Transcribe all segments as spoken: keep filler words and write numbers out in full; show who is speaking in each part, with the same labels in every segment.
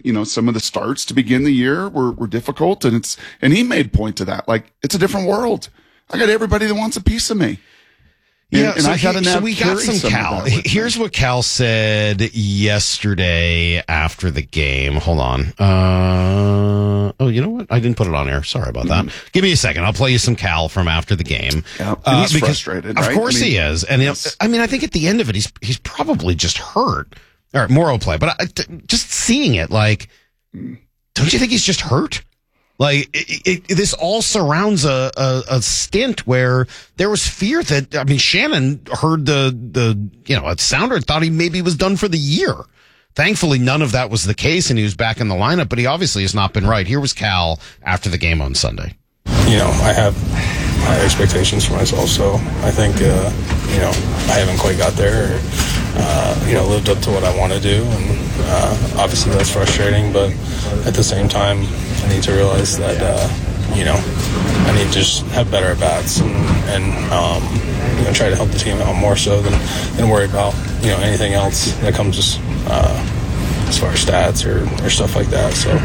Speaker 1: you know, some of the starts to begin the year were, were difficult. And it's, and he made point to that. Like, it's a different world. I got everybody that wants a piece of me. And,
Speaker 2: yeah,
Speaker 1: and
Speaker 2: so,
Speaker 1: I
Speaker 2: he, so we got some, some Cal. Here's me. What Cal said yesterday after the game. Hold on. Uh, oh, you know what? I didn't put it on air. Sorry about that. Mm-hmm. Give me a second. I'll play you some Cal from after the game.
Speaker 1: Yeah, and uh, he's because, frustrated, right?
Speaker 2: Of course
Speaker 1: I mean,
Speaker 2: he is. And yes. I mean, I think at the end of it, he's he's probably just hurt. All right, Morrow play. But I, just seeing it, like, don't you think he's just hurt? Like, it, it, this all surrounds a, a, a stint where there was fear that, I mean, Shannon heard the, the, you know, a sounder thought he maybe was done for the year. Thankfully, none of that was the case, and he was back in the lineup, but he obviously has not been right. Here was Cal after the game on Sunday.
Speaker 3: You know, I have high expectations for myself, so I think, uh, you know, I haven't quite got there, or, uh, you know, lived up to what I want to do, and uh, obviously that's frustrating, but at the same time, I need to realize that, uh, you know, I need to just have better at-bats and, and um, you know, try to help the team out more so than, than worry about, you know, anything else that comes uh, as far as stats or, or stuff like that, so...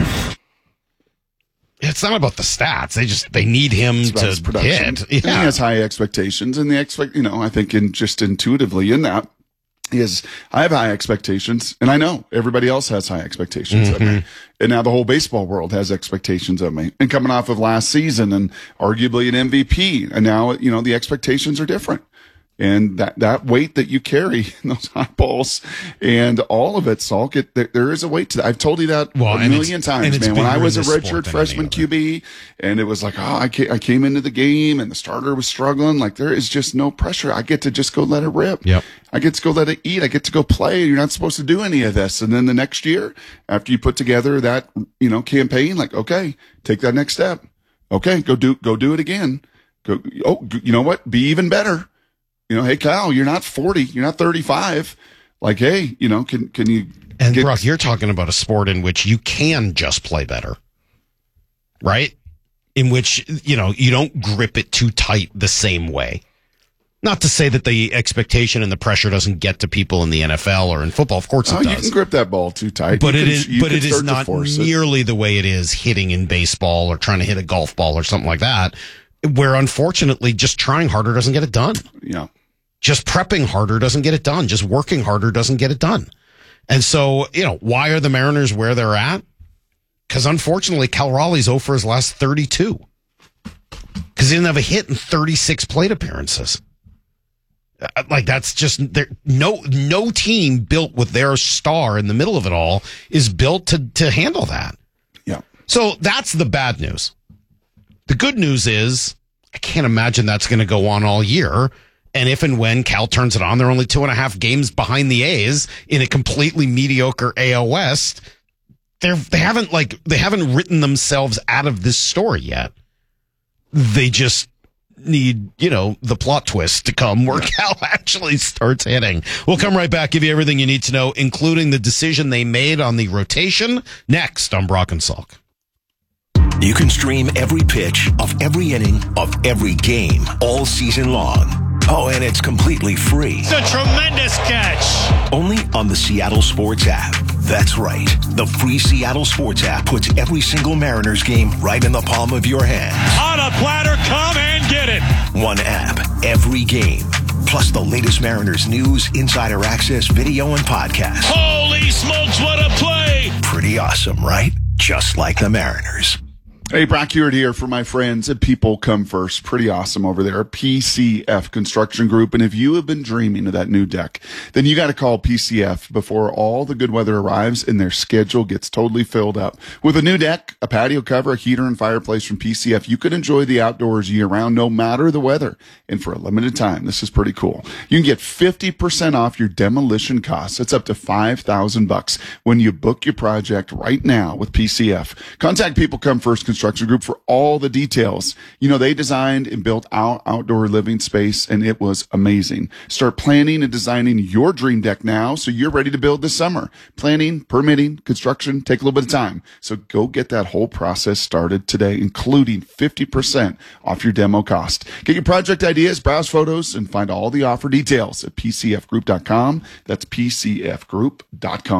Speaker 2: It's not about the stats. They just they need him to hit. Yeah.
Speaker 1: He has high expectations, and the expect you know I think in just intuitively in that he has I have high expectations, and I know everybody else has high expectations mm-hmm. of me, and now the whole baseball world has expectations of me. And coming off of last season and arguably an M V P, and now you know the expectations are different. And that, that weight that you carry in those hot balls and all of it, Salk, it, there, there is a weight to that. I've told you that well, a million times, man. When I was a redshirt freshman Q B and it was like, oh, I came, I came into the game and the starter was struggling. Like, there is just no pressure. I get to just go let it rip.
Speaker 2: Yep.
Speaker 1: I get to go let it eat. I get to go play. You're not supposed to do any of this. And then the next year, after you put together that, you know, campaign, like, okay, take that next step. Okay, go do, go do it again. Go, oh, you know what? Be even better. You know, hey, Cal, you're not forty, you're not thirty-five. Like, hey, you know, can can you...
Speaker 2: And, get- Brock, you're talking about a sport in which you can just play better, right? In which, you know, you don't grip it too tight the same way. Not to say that the expectation and the pressure doesn't get to people in the N F L or in football. Of course it
Speaker 1: oh,
Speaker 2: does.
Speaker 1: You can grip that ball too tight.
Speaker 2: But
Speaker 1: you
Speaker 2: it
Speaker 1: can,
Speaker 2: is, but it is not nearly it. the way it is hitting in baseball or trying to hit a golf ball or something like that, where unfortunately just trying harder doesn't get it done.
Speaker 1: Yeah.
Speaker 2: Just prepping harder doesn't get it done. Just working harder doesn't get it done. And so, you know, why are the Mariners where they're at? Because unfortunately, Cal Raleigh's oh for his last thirty-two. Because he didn't have a hit in thirty-six plate appearances. Like, that's just, there. no no team built with their star in the middle of it all is built to, to handle that.
Speaker 1: Yeah.
Speaker 2: So that's the bad news. The good news is, I can't imagine that's going to go on all year. And if and when Cal turns it on, they're only two and a half games behind the A's in a completely mediocre A L West. They're, they haven't like, they haven't written themselves out of this story yet. They just need, you know, the plot twist to come where Cal actually starts hitting. We'll come right back, give you everything you need to know, including the decision they made on the rotation next on Brock and Salk.
Speaker 4: You can stream every pitch of every inning of every game all season long. Oh, and it's completely free.
Speaker 5: It's a tremendous catch.
Speaker 4: Only on the Seattle Sports app. That's right. The free Seattle Sports app puts every single Mariners game right in the palm of your hand.
Speaker 5: On a platter, come and get it.
Speaker 4: One app, every game. Plus the latest Mariners news, insider access, video, and podcast.
Speaker 5: Holy smokes, what a play.
Speaker 4: Pretty awesome, right? Just like the Mariners.
Speaker 1: Hey, Brock Hewitt here for my friends at People Come First. Pretty awesome over there. P C F Construction Group. And if you have been dreaming of that new deck, then you got to call P C F before all the good weather arrives and their schedule gets totally filled up. With a new deck, a patio cover, a heater, and fireplace from P C F, you can enjoy the outdoors year round no matter the weather. And for a limited time, this is pretty cool. You can get fifty percent off your demolition costs. That's up to five thousand bucks when you book your project right now with P C F. Contact People Come First Construction Group for all the details. You know, they designed and built our outdoor living space, and it was amazing. Start planning and designing your dream deck now so you're ready to build this summer. Planning, permitting, construction take a little bit of time. So go get that whole process started today, including fifty percent off your demo cost. Get your project ideas, browse photos, and find all the offer details at p c f group dot com. That's p c f group dot com.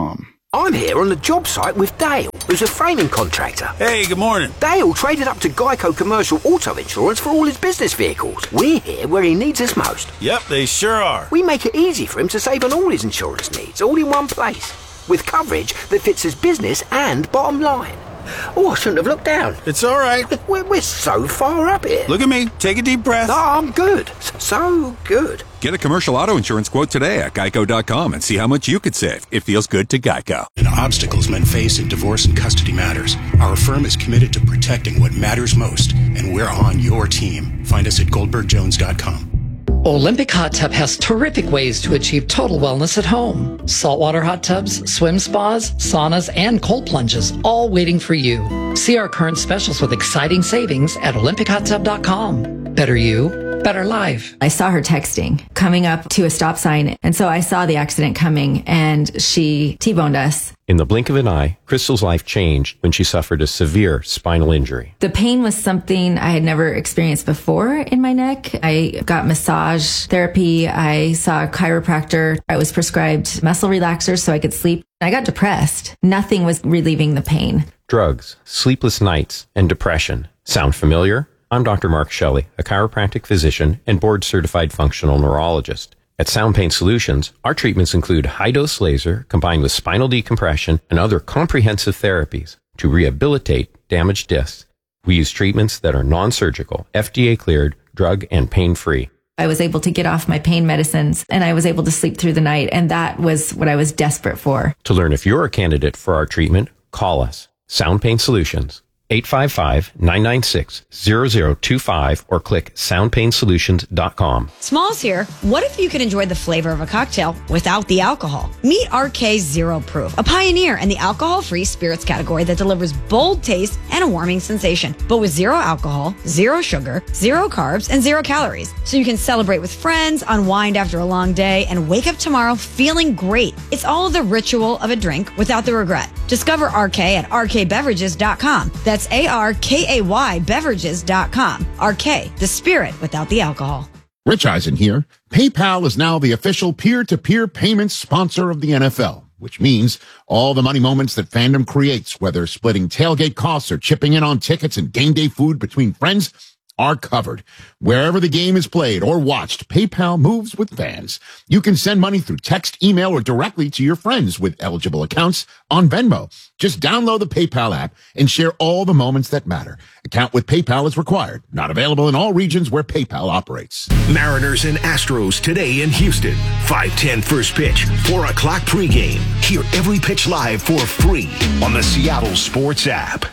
Speaker 6: I'm here on the job site with Dale, who's a framing contractor.
Speaker 7: Hey, good morning.
Speaker 6: Dale traded up to Geico Commercial Auto Insurance for all his business vehicles. We're here where he needs us most.
Speaker 7: Yep, they sure are.
Speaker 6: We make it easy for him to save on all his insurance needs, all in one place, with coverage that fits his business and bottom line. Oh, I shouldn't have looked down.
Speaker 7: It's all right.
Speaker 6: We're, we're so far up here.
Speaker 7: Look at me. Take a deep breath.
Speaker 6: Oh, I'm good. So good.
Speaker 8: Get a commercial auto insurance quote today at geico dot com and see how much you could save. It feels good to Geico.
Speaker 9: And obstacles men face in divorce and custody matters. Our firm is committed to protecting what matters most, and we're on your team. Find us at goldberg jones dot com.
Speaker 10: Olympic Hot Tub has terrific ways to achieve total wellness at home. Saltwater hot tubs, swim spas, saunas, and cold plunges, all waiting for you. See our current specials with exciting savings at olympic hot tub dot com. Better you, better life.
Speaker 11: I saw her texting, coming up to a stop sign, and so I saw the accident coming, and she T-boned us.
Speaker 12: In the blink of an eye, Crystal's life changed when she suffered a severe spinal injury.
Speaker 11: The pain was something I had never experienced before in my neck. I got massage therapy. I saw a chiropractor. I was prescribed muscle relaxers so I could sleep. I got depressed. Nothing was relieving the pain.
Speaker 12: Drugs, sleepless nights, and depression. Sound familiar? I'm Doctor Mark Shelley, a chiropractic physician and board-certified functional neurologist. At Sound Pain Solutions, our treatments include high-dose laser combined with spinal decompression and other comprehensive therapies to rehabilitate damaged discs. We use treatments that are non-surgical, F D A-cleared, drug and pain-free.
Speaker 11: I was able to get off my pain medicines, and I was able to sleep through the night, and that was what I was desperate for.
Speaker 12: To learn if you're a candidate for our treatment, call us. Sound Pain Solutions, eight five five, nine nine six, zero zero two five, or click sound pain solutions dot com.
Speaker 13: Smalls here. What if you could enjoy the flavor of a cocktail without the alcohol? Meet R K Zero Proof, a pioneer in the alcohol-free spirits category that delivers bold taste and a warming sensation, but with zero alcohol, zero sugar, zero carbs, and zero calories. So you can celebrate with friends, unwind after a long day, and wake up tomorrow feeling great. It's all the ritual of a drink without the regret. Discover R K at r k beverages dot com. That's A R K A Y beverages dot com. R K, the spirit without the alcohol.
Speaker 14: Rich Eisen here. PayPal is now the official peer-to-peer payments sponsor of the N F L, which means all the money moments that fandom creates, whether splitting tailgate costs or chipping in on tickets and game day food between friends, are covered. Wherever the game is played or watched, PayPal moves with fans. You can send money through text, email, or directly to your friends with eligible accounts on Venmo. Just download the PayPal app and share all the moments that matter. Account with PayPal is required. Not available in all regions where PayPal operates.
Speaker 4: Mariners and Astros today in Houston. five ten first pitch, four o'clock pregame. Hear every pitch live for free on the Seattle Sports app.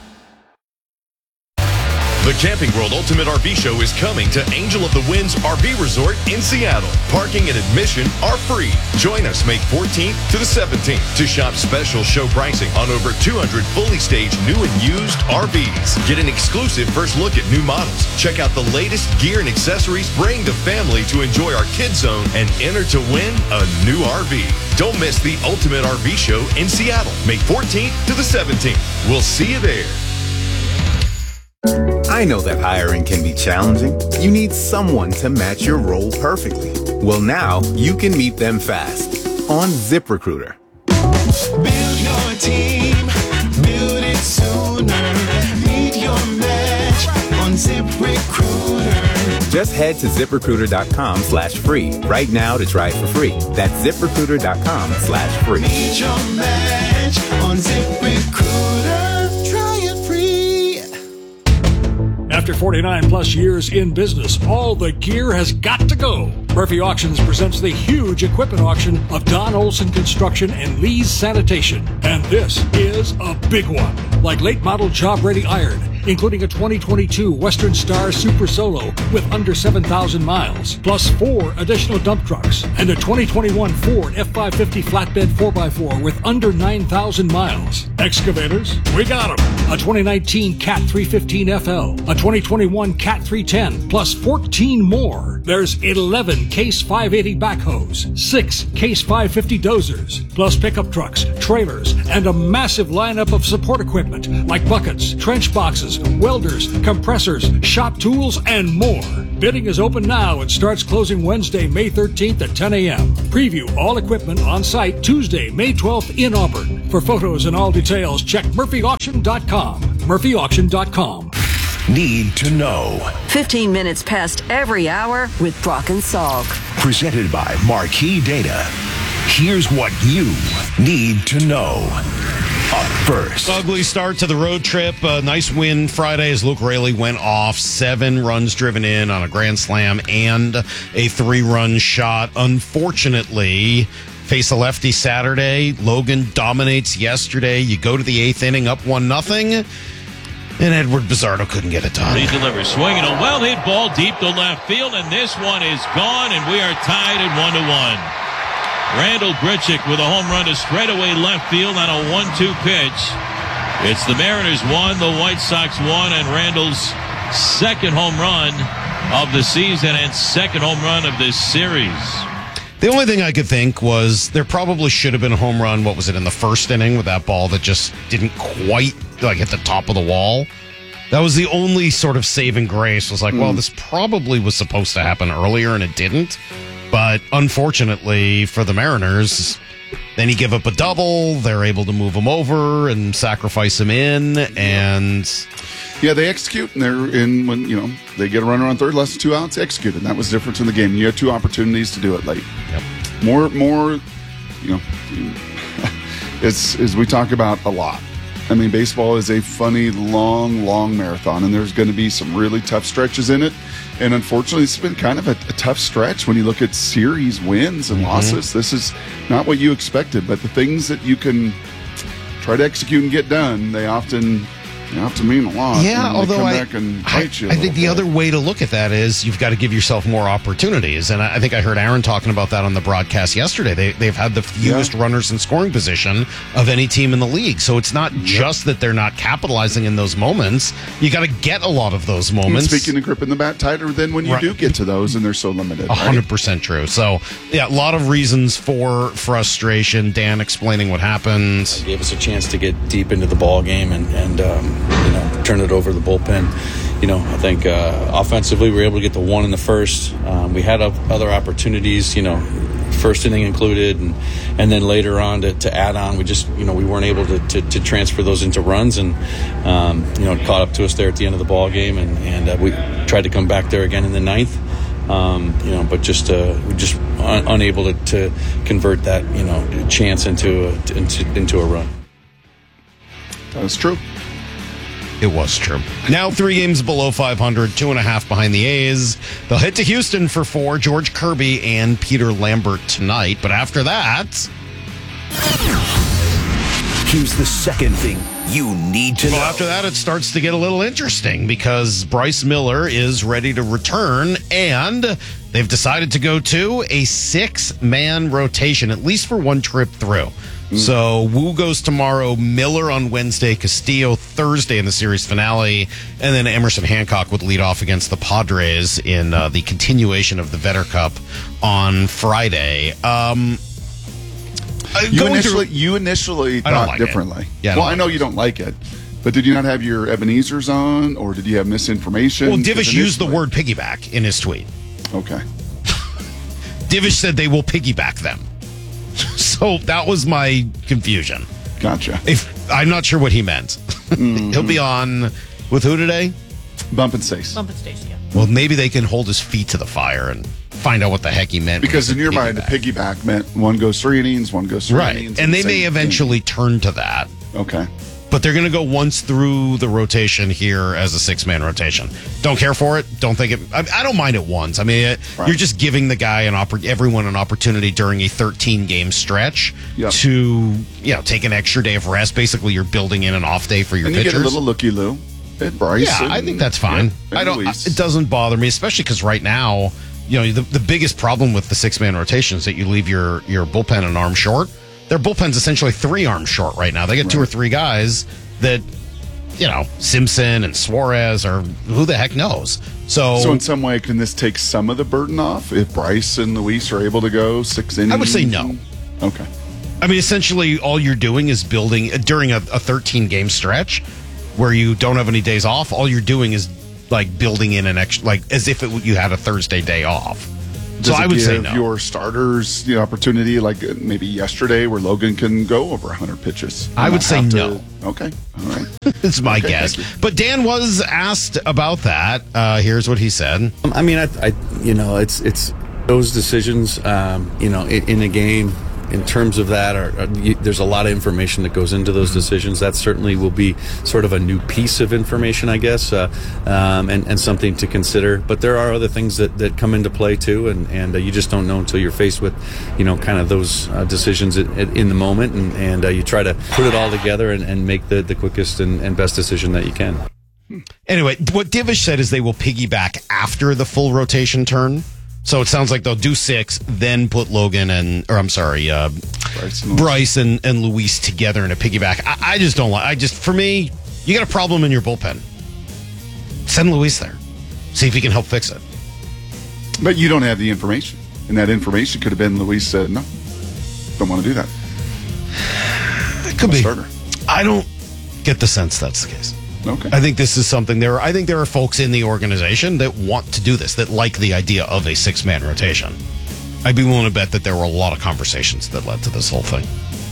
Speaker 15: The Camping World Ultimate R V Show is coming to Angel of the Winds R V Resort in Seattle. Parking and admission are free. Join us May fourteenth to the seventeenth to shop special show pricing on over two hundred fully staged new and used R Vs. Get an exclusive first look at new models. Check out the latest gear and accessories. Bring the family to enjoy our kids zone and enter to win a new R V. Don't miss the Ultimate R V Show in Seattle, May fourteenth to the seventeenth. We'll see you there.
Speaker 16: I know that hiring can be challenging. You need someone to match your role perfectly. Well, now you can meet them fast on ZipRecruiter.
Speaker 17: Build your team, build it sooner. Meet your match on ZipRecruiter.
Speaker 16: Just head to ZipRecruiter.com slash free right now to try it for free. That's ZipRecruiter.com slash free.
Speaker 17: Meet your match on ZipRecruiter. Try it free.
Speaker 18: After forty-nine plus years in business, all the gear has got to go. Murphy Auctions presents the huge equipment auction of Don Olson Construction and Lee's Sanitation. And this is a big one. Like late model job ready iron, including a twenty twenty-two Western Star Super Solo with under seven thousand miles, plus four additional dump trucks, and a twenty twenty-one Ford F five fifty flatbed four by four with under nine thousand miles. Excavators, we got them. A twenty nineteen Cat three fifteen F L, a twenty twenty-one Cat three ten, plus fourteen more. There's eleven Case five eighty backhoes, six Case five fifty dozers, plus pickup trucks, trailers, and a massive lineup of support equipment like buckets, trench boxes, welders, compressors, shop tools, and more. Bidding is open now and starts closing Wednesday, May thirteenth at ten a.m. Preview all equipment on site Tuesday, May twelfth in Auburn. For photos and all details, check Murphy Auction dot com. Murphy Auction dot com.
Speaker 4: Need to know.
Speaker 19: fifteen minutes past every hour with Brock and Salk.
Speaker 4: Presented by Marquee Data. Here's what you need to know. Up first.
Speaker 2: Ugly start to the road trip. A nice win Friday as Luke Raley went off. Seven runs driven in on a grand slam and a three-run shot. Unfortunately, face a lefty Saturday. Logan dominates yesterday. You go to the eighth inning up one nothing, and Edward Bizzardo couldn't get it done.
Speaker 5: He delivers, swinging a well-hit ball deep to left field, and this one is gone, and we are tied at one to one. Randall Grichuk with a home run to straightaway left field on a one two pitch. It's the Mariners one, the White Sox one, and Randall's second home run of the season and second home run of this series.
Speaker 2: The only thing I could think was there probably should have been a home run, what was it, in the first inning with that ball that just didn't quite like hit the top of the wall. That was the only sort of saving grace. Was like, mm. well, this probably was supposed to happen earlier and it didn't. But unfortunately for the Mariners, then you give up a double. They're able to move him over and sacrifice him in. And
Speaker 1: yeah, they execute, and they're in when, you know, they get a runner on third, less than two outs, execute. And that was the difference in the game. You had two opportunities to do it late.
Speaker 2: Yep.
Speaker 1: More, more, you know, it's, as we talk about a lot. I mean, baseball is a funny, long, long marathon, and there's going to be some really tough stretches in it. And unfortunately, it's been kind of a, a tough stretch when you look at series wins and mm-hmm. losses. This is not what you expected, but the things that you can try to execute and get done, they often they often mean a lot.
Speaker 2: Yeah, although
Speaker 1: come
Speaker 2: I,
Speaker 1: back and
Speaker 2: I,
Speaker 1: bite you
Speaker 2: I think the
Speaker 1: bit.
Speaker 2: other way to look at that is you've got to give yourself more opportunities. And I, I think I heard Aaron talking about that on the broadcast yesterday. They, they've had the fewest yeah. runners in scoring position of any team in the league. So it's not just that they're not capitalizing in those moments. You got to get a lot of those moments.
Speaker 1: And speaking of gripping the bat tighter than when you right. do get to those, and they're so limited.
Speaker 2: one hundred percent right? True. So, yeah, a lot of reasons for frustration. Dan explaining what happened.
Speaker 3: It gave us a chance to get deep into the ball game and, and um, you know, turn it over the bullpen. You know, I think uh, offensively we were able to get the one in the first. Um, we had other opportunities, you know, first inning included, and and then later on to, to add on. We just, you know, we weren't able to, to, to transfer those into runs, and um, you know, it caught up to us there at the end of the ball game, and and uh, we tried to come back there again in the ninth. Um, you know, but just uh, just un- unable to, to convert that, you know, chance into a, into into a run.
Speaker 1: That's true.
Speaker 2: It was true. Now three games below five hundred, two and a half behind the A's. They'll head to Houston for four. George Kirby and Peter Lambert tonight. But after that,
Speaker 4: here's the second thing you need to
Speaker 2: well,
Speaker 4: know.
Speaker 2: After that, it starts to get a little interesting because Bryce Miller is ready to return, and they've decided to go to a six-man rotation, at least for one trip through. So Wu goes tomorrow, Miller on Wednesday, Castillo Thursday in the series finale, and then Emerson Hancock would lead off against the Padres in uh, the continuation of the Vetter Cup on Friday. Um,
Speaker 1: you initially, through, you initially thought
Speaker 2: like
Speaker 1: differently.
Speaker 2: Yeah,
Speaker 1: well,
Speaker 2: I,
Speaker 1: I know you don't like it, but did you not have your Ebenezer's on, or did you have misinformation?
Speaker 2: Well, Divish used the word piggyback in his tweet.
Speaker 1: Okay.
Speaker 2: Divish said they will piggyback them. So that was my confusion.
Speaker 1: Gotcha.
Speaker 2: If I'm not sure what he meant. Mm-hmm. He'll be on with who today?
Speaker 1: Bump and Stace.
Speaker 20: Bump and Stace, yeah.
Speaker 2: Well, maybe they can hold his feet to the fire and find out what the heck he meant.
Speaker 1: Because in your mind, the piggyback meant one goes three innings, one goes three
Speaker 2: right.
Speaker 1: innings.
Speaker 2: And they may eventually turn to that.
Speaker 1: Okay.
Speaker 2: But they're going to go once through the rotation here as a six-man rotation. Don't care for it. Don't think it. I, I don't mind it once. I mean, it, right. you're just giving the guy an oppor- everyone an opportunity during a thirteen-game stretch yep. to, you know, take an extra day of rest. Basically, you're building in an off day for your
Speaker 1: and
Speaker 2: pitchers.
Speaker 1: You get a little looky-loo at Bryce.
Speaker 2: Yeah,
Speaker 1: and,
Speaker 2: I think that's fine.
Speaker 1: Yeah,
Speaker 2: I don't. I, it doesn't bother me, especially because right now, you know, the, the biggest problem with the six-man rotation is that you leave your your bullpen an arm short. Their bullpen's essentially three arms short right now. They get right. two or three guys that you know, Simpson and Suarez, or who the heck knows. So,
Speaker 1: so in some way, can this take some of the burden off if Bryce and Luis are able to go six innings?
Speaker 2: I would say no.
Speaker 1: Okay.
Speaker 2: I mean, essentially, all you're doing is building during a thirteen-game stretch where you don't have any days off. All you're doing is like building in an extra, like as if it, you had a Thursday day off.
Speaker 1: Does
Speaker 2: so
Speaker 1: it
Speaker 2: I would
Speaker 1: give
Speaker 2: say no.
Speaker 1: Your starters the opportunity, like maybe yesterday, where Logan can go over one hundred pitches.
Speaker 2: I would say
Speaker 1: to,
Speaker 2: no.
Speaker 1: Okay, all right.
Speaker 2: It's my
Speaker 1: okay,
Speaker 2: guess. But Dan was asked about that. Uh, here's what he said.
Speaker 20: I mean, I, I you know, it's it's those decisions. Um, you know, in, in a game. In terms of that, are, are, you, there's a lot of information that goes into those decisions. That certainly will be sort of a new piece of information, I guess, uh, um, and, and something to consider. But there are other things that, that come into play too, and, and uh, you just don't know until you're faced with, you know, kind of those uh, decisions at, at, in the moment, and, and uh, you try to put it all together and, and make the, the quickest and, and best decision that you can.
Speaker 2: Anyway, what Divish said is they will piggyback after the full rotation turn. So it sounds like they'll do six, then put Logan and, or I'm sorry, uh, Bryce, and, Bryce and, and Luis together in a piggyback. I, I just don't like, I just, for me, you got a problem in your bullpen. Send Luis there. See if he can help fix it.
Speaker 1: But you don't have the information. And that information could have been Luis said, no, don't want to do that.
Speaker 2: It could
Speaker 1: I'm
Speaker 2: be.
Speaker 1: Starter.
Speaker 2: I don't get the sense that's the case.
Speaker 1: Okay.
Speaker 2: I think this is something there. I think there are folks in the organization that want to do this, that like the idea of a six-man rotation. I'd be willing to bet that there were a lot of conversations that led to this whole thing.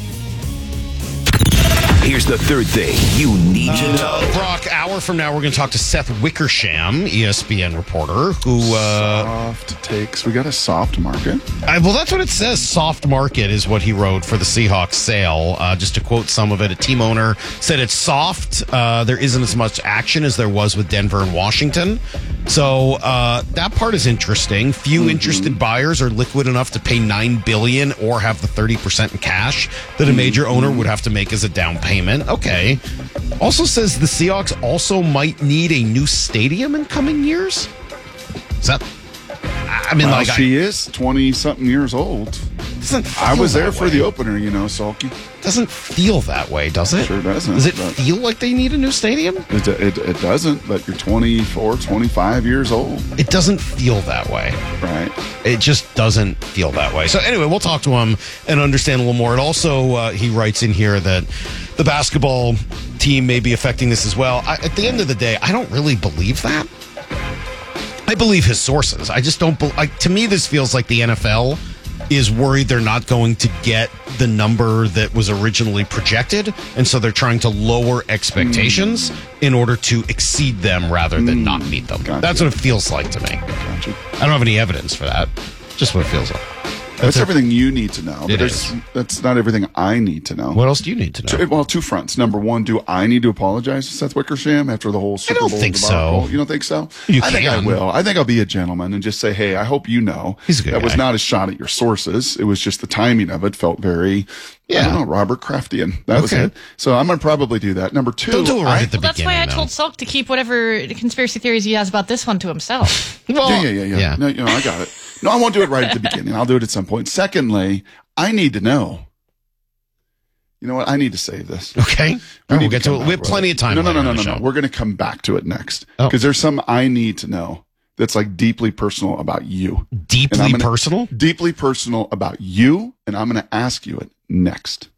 Speaker 4: Here's the third thing you need to know.
Speaker 2: Uh, Brock, hour from now, we're going to talk to Seth Wickersham, E S P N reporter, who... Uh,
Speaker 1: soft takes. We got a soft market.
Speaker 2: I, well, that's what it says. Soft market is what he wrote for the Seahawks sale. Uh, just to quote some of it, a team owner said it's soft. Uh, there isn't as much action as there was with Denver and Washington. So uh, that part is interesting. Few mm-hmm. interested buyers are liquid enough to pay nine billion dollars or have the thirty percent in cash that a major mm-hmm. owner would have to make as a down payment. Okay. Also says the Seahawks also might need a new stadium in coming years. Is that... I mean,
Speaker 1: well,
Speaker 2: like
Speaker 1: she
Speaker 2: I,
Speaker 1: is twenty-something years old.
Speaker 2: Doesn't
Speaker 1: I was there
Speaker 2: way.
Speaker 1: for the opener, you know, Sulky.
Speaker 2: Doesn't feel that way, does it?
Speaker 1: Sure doesn't.
Speaker 2: Does it feel like they need a new stadium?
Speaker 1: It, it, it doesn't, but you're twenty-four, twenty-five years old.
Speaker 2: It doesn't feel that way.
Speaker 1: Right.
Speaker 2: It just doesn't feel that way. So anyway, we'll talk to him and understand a little more. And also, uh, he writes in here that the basketball team may be affecting this as well. I, at the end of the day, I don't really believe that. I believe his sources. I just don't. Be- like, to me, this feels like the N F L is worried they're not going to get the number that was originally projected, and so they're trying to lower expectations mm. in order to exceed them rather than mm. not meet them. Gotcha. That's what it feels like to me.
Speaker 1: Gotcha.
Speaker 2: I don't have any evidence for that. Just what it feels like.
Speaker 1: That's, that's everything you need to know. But
Speaker 2: is.
Speaker 1: That's not everything I need to know.
Speaker 2: What else do you need to know?
Speaker 1: Two, well, two fronts. Number one, do I need to apologize to Seth Wickersham after the whole Super
Speaker 2: I don't
Speaker 1: Bowl
Speaker 2: think
Speaker 1: debacle?
Speaker 2: so.
Speaker 1: You don't think so?
Speaker 2: You
Speaker 1: I
Speaker 2: can.
Speaker 1: think I will. I think I'll be a gentleman and just say, hey, I hope you know
Speaker 2: He's a good
Speaker 1: that
Speaker 2: guy.
Speaker 1: was not a shot at your sources. It was just the timing of it felt very, yeah. I don't know, Robert Craftian. That okay. was it. So I'm going to probably do that. Number two.
Speaker 2: Don't do it right
Speaker 1: I,
Speaker 2: at the
Speaker 21: well, that's why I
Speaker 2: though.
Speaker 21: told Sulk to keep whatever conspiracy theories he has about this one to himself.
Speaker 2: well,
Speaker 1: yeah, yeah, yeah, yeah.
Speaker 2: yeah.
Speaker 1: No, you know, I got it. No, I won't do it right at the beginning. I'll do it at some point. Secondly, I need to know. You know what? I need to save this.
Speaker 2: Okay.
Speaker 1: We
Speaker 2: we'll
Speaker 1: need
Speaker 2: get to it. We have plenty of time.
Speaker 1: No, no, no, no,
Speaker 2: on the
Speaker 1: no, no.
Speaker 2: show.
Speaker 1: We're going to come back to it next
Speaker 2: Oh.
Speaker 1: because there's some I need to know that's like deeply personal about you.
Speaker 2: Deeply
Speaker 1: gonna,
Speaker 2: personal?
Speaker 1: Deeply personal about you, and I'm going to ask you it next.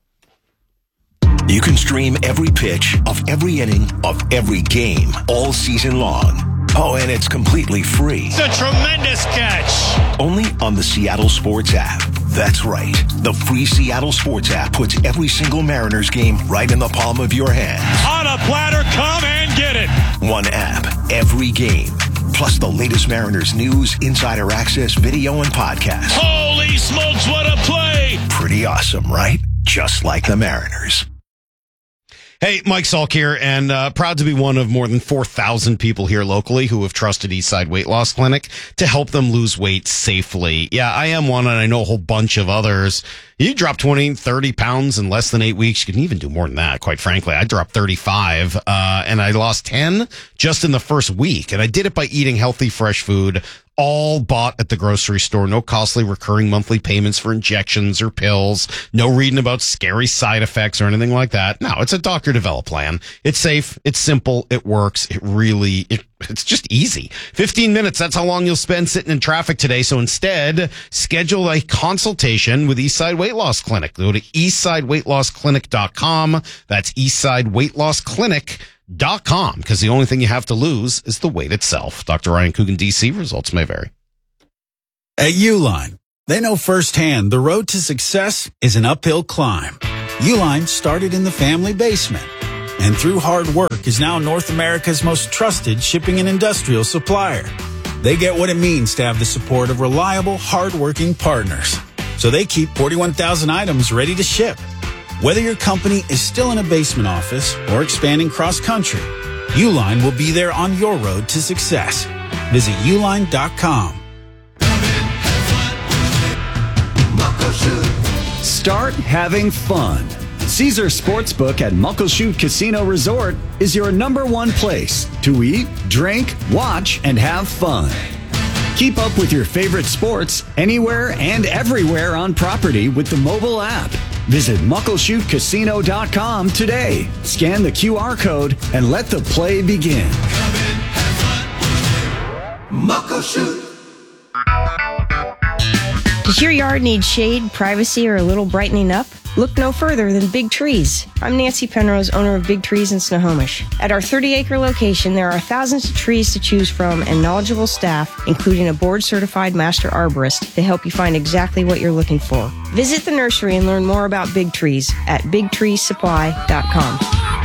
Speaker 4: You can stream every pitch of every inning of every game all season long. Oh, and it's completely free.
Speaker 22: It's a tremendous catch.
Speaker 4: Only on the Seattle Sports app. That's right. The free Seattle Sports app puts every single Mariners game right in the palm of your hand.
Speaker 22: On a platter, come and get it.
Speaker 4: One app, every game. Plus the latest Mariners news, insider access, video, and podcast.
Speaker 22: Holy smokes, what a play.
Speaker 4: Pretty awesome, right? Just like the Mariners.
Speaker 2: Hey, Mike Salk here, and uh, proud to be one of more than four thousand people here locally who have trusted Eastside Weight Loss Clinic to help them lose weight safely. Yeah, I am one, and I know a whole bunch of others. You drop twenty, thirty pounds in less than eight weeks. You can even do more than that, quite frankly. I dropped thirty-five, uh, and I lost ten just in the first week. And I did it by eating healthy, fresh food, all bought at the grocery store. No costly recurring monthly payments for injections or pills. No reading about scary side effects or anything like that. No, it's a doctor-developed plan. It's safe. It's simple. It works. It really, it, it's just easy. fifteen minutes. That's how long you'll spend sitting in traffic today. So instead, schedule a consultation with Eastside Weight Loss Clinic. Go to eastside weight loss clinic dot com. That's eastside weight loss clinic dot com, because the only thing you have to lose is the weight itself. Doctor Ryan Coogan, D C. Results may vary.
Speaker 6: At Uline, they know firsthand the road to success is an uphill climb. Uline started in the family basement, and through hard work is now North America's most trusted shipping and industrial supplier. They get what it means to have the support of reliable, hard-working partners. So they keep forty-one thousand items ready to ship. Whether your company is still in a basement office or expanding cross-country, Uline will be there on your road to success. Visit uline dot com.
Speaker 7: Start having fun. Caesar Sportsbook at Muckleshoot Casino Resort is your number one place to eat, drink, watch, and have fun. Keep up with your favorite sports anywhere and everywhere on property with the mobile app. Visit muckleshoot casino dot com today. Scan the Q R code and let the play begin.
Speaker 17: Muckleshoot.
Speaker 23: Does your yard need shade, privacy, or a little brightening up? Look no further than Big Trees. I'm Nancy Penrose, owner of Big Trees in Snohomish. At our thirty-acre location, there are thousands of trees to choose from and knowledgeable staff, including a board-certified master arborist, to help you find exactly what you're looking for. Visit the nursery and learn more about Big Trees at big trees supply dot com.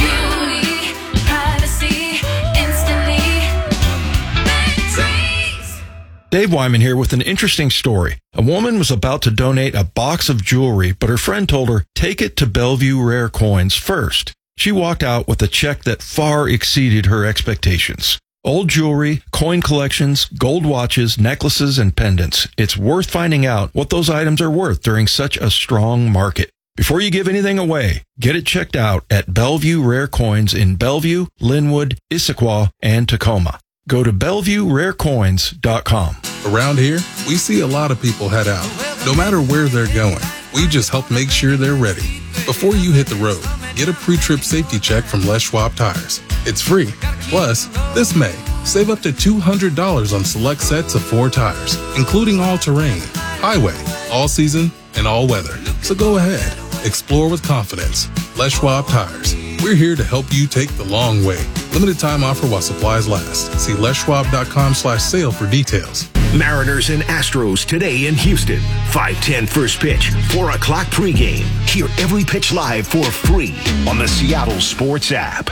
Speaker 24: Dave Wyman here with an interesting story. A woman was about to donate a box of jewelry, but her friend told her, take it to Bellevue Rare Coins first. She walked out with a check that far exceeded her expectations. Old jewelry, coin collections, gold watches, necklaces, and pendants. It's worth finding out what those items are worth during such a strong market. Before you give anything away, get it checked out at Bellevue Rare Coins in Bellevue, Linwood, Issaquah, and Tacoma. Go to bellevue rare coins dot com.
Speaker 3: Around here, we see a lot of people head out. No matter where they're going, we just help make sure they're ready. Before you hit the road, get a pre-trip safety check from Les Schwab Tires. It's free. Plus, this May, save up to two hundred dollars on select sets of four tires, including all-terrain, highway, all-season, and all-weather. So go ahead. Explore with confidence. Les Schwab Tires. We're here to help you take the long way. Limited time offer while supplies last. See les schwab dot com slash sale for details.
Speaker 4: Mariners and Astros today in Houston. five ten first pitch, four o'clock pregame. Hear every pitch live for free on the Seattle Sports app.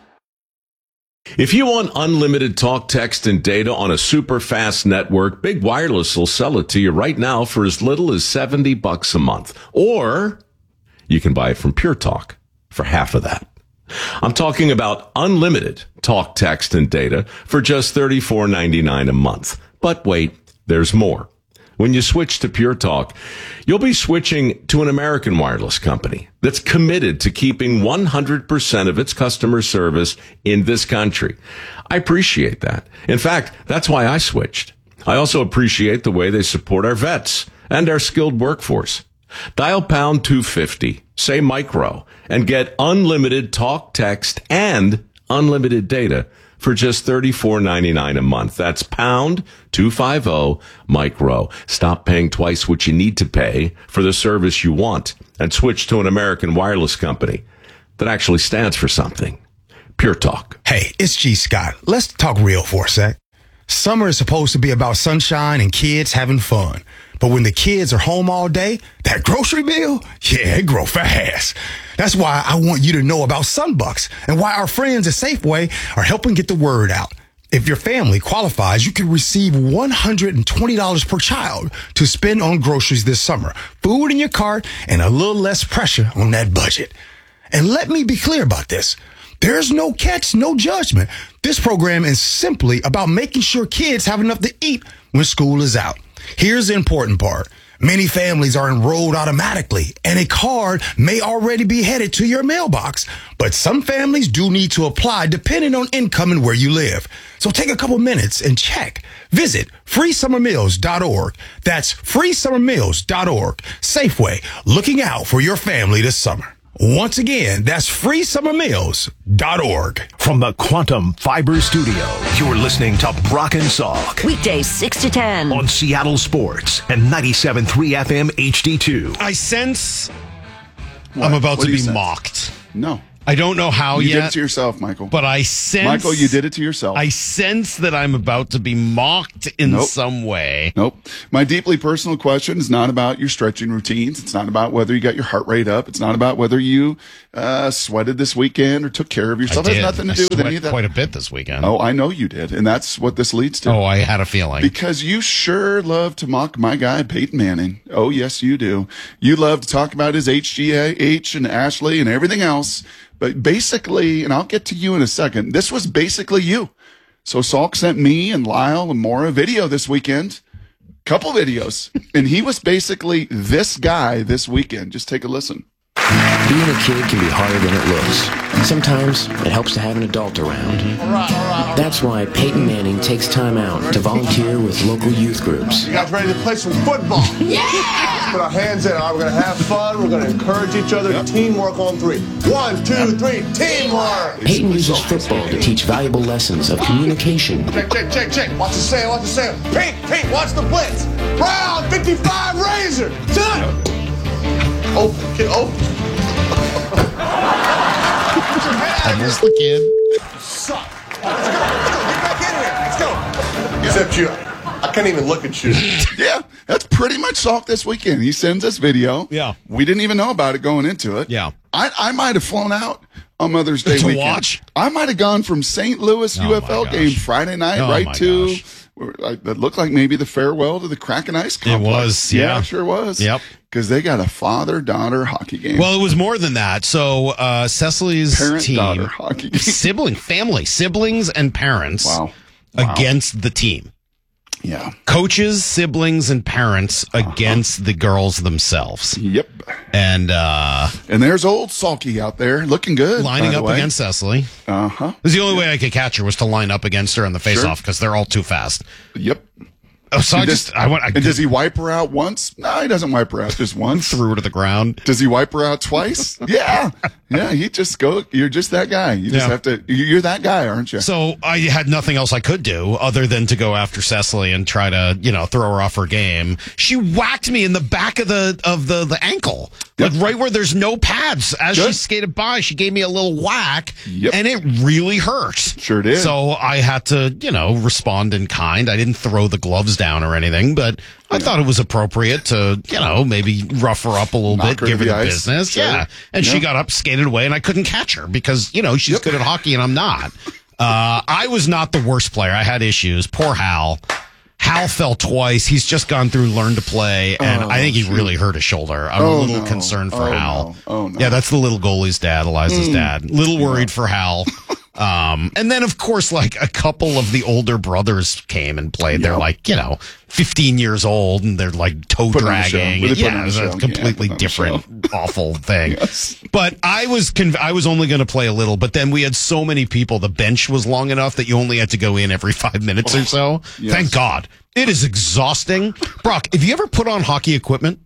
Speaker 25: If you want unlimited talk, text, and data on a super fast network, Big Wireless will sell it to you right now for as little as seventy bucks a month. Or you can buy it from Pure Talk for half of that. I'm talking about unlimited talk, text, and data for just thirty-four ninety-nine a month. But wait, there's more. When you switch to Pure Talk, you'll be switching to an American wireless company that's committed to keeping one hundred percent of its customer service in this country. I appreciate that. In fact, that's why I switched. I also appreciate the way they support our vets and our skilled workforce. Dial pound two fifty, say micro, and get unlimited talk, text, and unlimited data for just thirty-four ninety-nine a month. That's pound two fifty micro. Stop paying twice what you need to pay for the service you want and switch to an American wireless company that actually stands for something. Pure Talk.
Speaker 26: Hey, it's G. Scott. Let's talk real for a sec. Summer is supposed to be about sunshine and kids having fun. But when the kids are home all day, that grocery bill, yeah, it grow fast. That's why I want you to know about Sunbucks and why our friends at Safeway are helping get the word out. If your family qualifies, you can receive one hundred twenty dollars per child to spend on groceries this summer. Food in your cart and a little less pressure on that budget. And let me be clear about this. There's no catch, no judgment. This program is simply about making sure kids have enough to eat when school is out. Here's the important part. Many families are enrolled automatically, and a card may already be headed to your mailbox. But some families do need to apply depending on income and where you live. So take a couple minutes and check. Visit free summer meals dot org. That's free summer meals dot org. Safeway, looking out for your family this summer. Once again, that's free summer meals dot org.
Speaker 4: From the Quantum Fiber Studio, you're listening to Brock and Salk.
Speaker 19: Weekdays six to ten.
Speaker 4: On Seattle Sports and ninety-seven point three F M H D two.
Speaker 2: I sense
Speaker 1: What?
Speaker 2: I'm about
Speaker 1: What
Speaker 2: to
Speaker 1: do you
Speaker 2: be
Speaker 1: sense?
Speaker 2: mocked.
Speaker 1: No.
Speaker 2: I don't know how
Speaker 1: you
Speaker 2: yet.
Speaker 1: You did it to yourself, Michael.
Speaker 2: But I sense...
Speaker 1: Michael, you did it to yourself.
Speaker 2: I sense that I'm about to be mocked in
Speaker 1: Nope.
Speaker 2: some way.
Speaker 1: Nope. My deeply personal question is not about your stretching routines. It's not about whether you got your heart rate up. It's not about whether you uh, sweated this weekend or took care of yourself.
Speaker 2: I
Speaker 1: It
Speaker 2: did.
Speaker 1: has nothing to
Speaker 2: I
Speaker 1: do with
Speaker 2: sweat
Speaker 1: any of that.
Speaker 2: quite a bit this weekend.
Speaker 1: Oh, I know you did. And that's what this leads to.
Speaker 2: Oh, I had a feeling.
Speaker 1: Because you sure love to mock my guy, Peyton Manning. Oh, yes, you do. You love to talk about his H G H and Ashley and everything else. But basically, and I'll get to you in a second, this was basically you. So Salk sent me and Lyle and Maura a video this weekend, couple videos, and he was basically this guy this weekend. Just take a listen.
Speaker 8: Being a kid can be harder than it looks. Sometimes it helps to have an adult around. That's why Peyton Manning takes time out to volunteer with local youth groups.
Speaker 9: You guys ready to play some football? Yeah! Let's put our hands in. All right, we're going to have fun. We're going to encourage each other. Yep. Teamwork on three. One, two, three, teamwork!
Speaker 8: Peyton uses football to teach valuable lessons of communication.
Speaker 9: Check, check, check, check. Watch the sail, watch the sail. Pete, Pete, watch the blitz. Brown, fifty-five Razor. Done! Open, get open.
Speaker 2: I missed the kid.
Speaker 9: Suck. Let's go, let's go. Get back in here. Let's go. Except you. I can't even look at you.
Speaker 1: Yeah, that's pretty much Salk this weekend. He sends us video.
Speaker 2: Yeah.
Speaker 1: We didn't even know about it going into it.
Speaker 2: Yeah.
Speaker 1: I, I might have flown out on Mother's Day
Speaker 2: To
Speaker 1: weekend.
Speaker 2: watch?
Speaker 1: I might have gone from Saint Louis
Speaker 2: Oh,
Speaker 1: U F L
Speaker 2: my
Speaker 1: game
Speaker 2: gosh.
Speaker 1: Friday night
Speaker 2: Oh,
Speaker 1: right
Speaker 2: my
Speaker 1: to
Speaker 2: gosh.
Speaker 1: like, that looked like maybe the farewell to the Kraken Ice Complex.
Speaker 2: It was, yeah.
Speaker 1: it sure was.
Speaker 2: Yep.
Speaker 1: Because they got a father-daughter hockey game.
Speaker 2: Well, it was more than that. So uh, Cecily's
Speaker 1: Parent-daughter
Speaker 2: team,
Speaker 1: hockey game.
Speaker 2: sibling, family, siblings, and parents
Speaker 1: Wow. Wow.
Speaker 2: against the team.
Speaker 1: Yeah.
Speaker 2: Coaches, siblings, and parents
Speaker 1: Uh-huh.
Speaker 2: against the girls themselves.
Speaker 1: Yep.
Speaker 2: And uh,
Speaker 1: And there's old Salky out there looking good.
Speaker 2: lining
Speaker 1: by the
Speaker 2: up
Speaker 1: way.
Speaker 2: against Cecily.
Speaker 1: Uh huh.
Speaker 2: It was the only way I could catch her was to line up against her in the face
Speaker 1: Sure.
Speaker 2: off because they're all too fast.
Speaker 1: Yep.
Speaker 2: Oh, so I
Speaker 1: And
Speaker 2: just
Speaker 1: does-
Speaker 2: I went. I
Speaker 1: and does he wipe her out once? No, he doesn't wipe her out just once.
Speaker 2: threw her to the ground.
Speaker 1: Does he wipe her out twice? Yeah. Yeah, he just go, you're just that guy. You just
Speaker 2: Yeah.
Speaker 1: have to, you're that guy, aren't you?
Speaker 2: So I had nothing else I could do other than to go after Cecily and try to, you know, throw her off her game. She whacked me in the back of the of the, the ankle, like right where there's no pads. As she
Speaker 1: Good.
Speaker 2: skated by, she gave me a little whack,
Speaker 1: Yep.
Speaker 2: and it really hurt.
Speaker 1: Sure did.
Speaker 2: So I had to, you know, respond in kind. I didn't throw the gloves down or anything, but I thought it was appropriate to, you know, maybe rough her up a little
Speaker 1: Knock
Speaker 2: bit,
Speaker 1: her
Speaker 2: give
Speaker 1: to
Speaker 2: her
Speaker 1: the
Speaker 2: the
Speaker 1: ice.
Speaker 2: business.
Speaker 1: Sure.
Speaker 2: Yeah. And
Speaker 1: Yeah.
Speaker 2: she got up, skated away, and I couldn't catch her because, you know, she's good at hockey and I'm not. Uh, I was not the worst player. I had issues. Poor Hal. Hal fell twice. He's just gone through learn to play, and
Speaker 1: Oh,
Speaker 2: I think he
Speaker 1: shoot.
Speaker 2: really hurt his shoulder. I'm
Speaker 1: Oh,
Speaker 2: a little
Speaker 1: no.
Speaker 2: concerned for
Speaker 1: Oh,
Speaker 2: Hal.
Speaker 1: no. Oh, no.
Speaker 2: Yeah, that's the little goalie's dad, Eliza's
Speaker 1: Mm.
Speaker 2: dad. Little worried for Hal. Um, and then, of course, like a couple of the older brothers came and played. They're
Speaker 1: Yep.
Speaker 2: like, you know, fifteen years old, and they're like toe
Speaker 1: Put on a show.
Speaker 2: dragging.
Speaker 1: Well, they put on
Speaker 2: Yeah,
Speaker 1: a
Speaker 2: it was a
Speaker 1: show. Yeah,
Speaker 2: completely
Speaker 1: put on a
Speaker 2: different, awful thing.
Speaker 1: Yes.
Speaker 2: But I was conv- I was only going to play a little, but then we had so many people. The bench was long enough that you only had to go in every five minutes or so.
Speaker 1: yes.
Speaker 2: Thank God. It is exhausting. Brock, have you ever put on hockey equipment?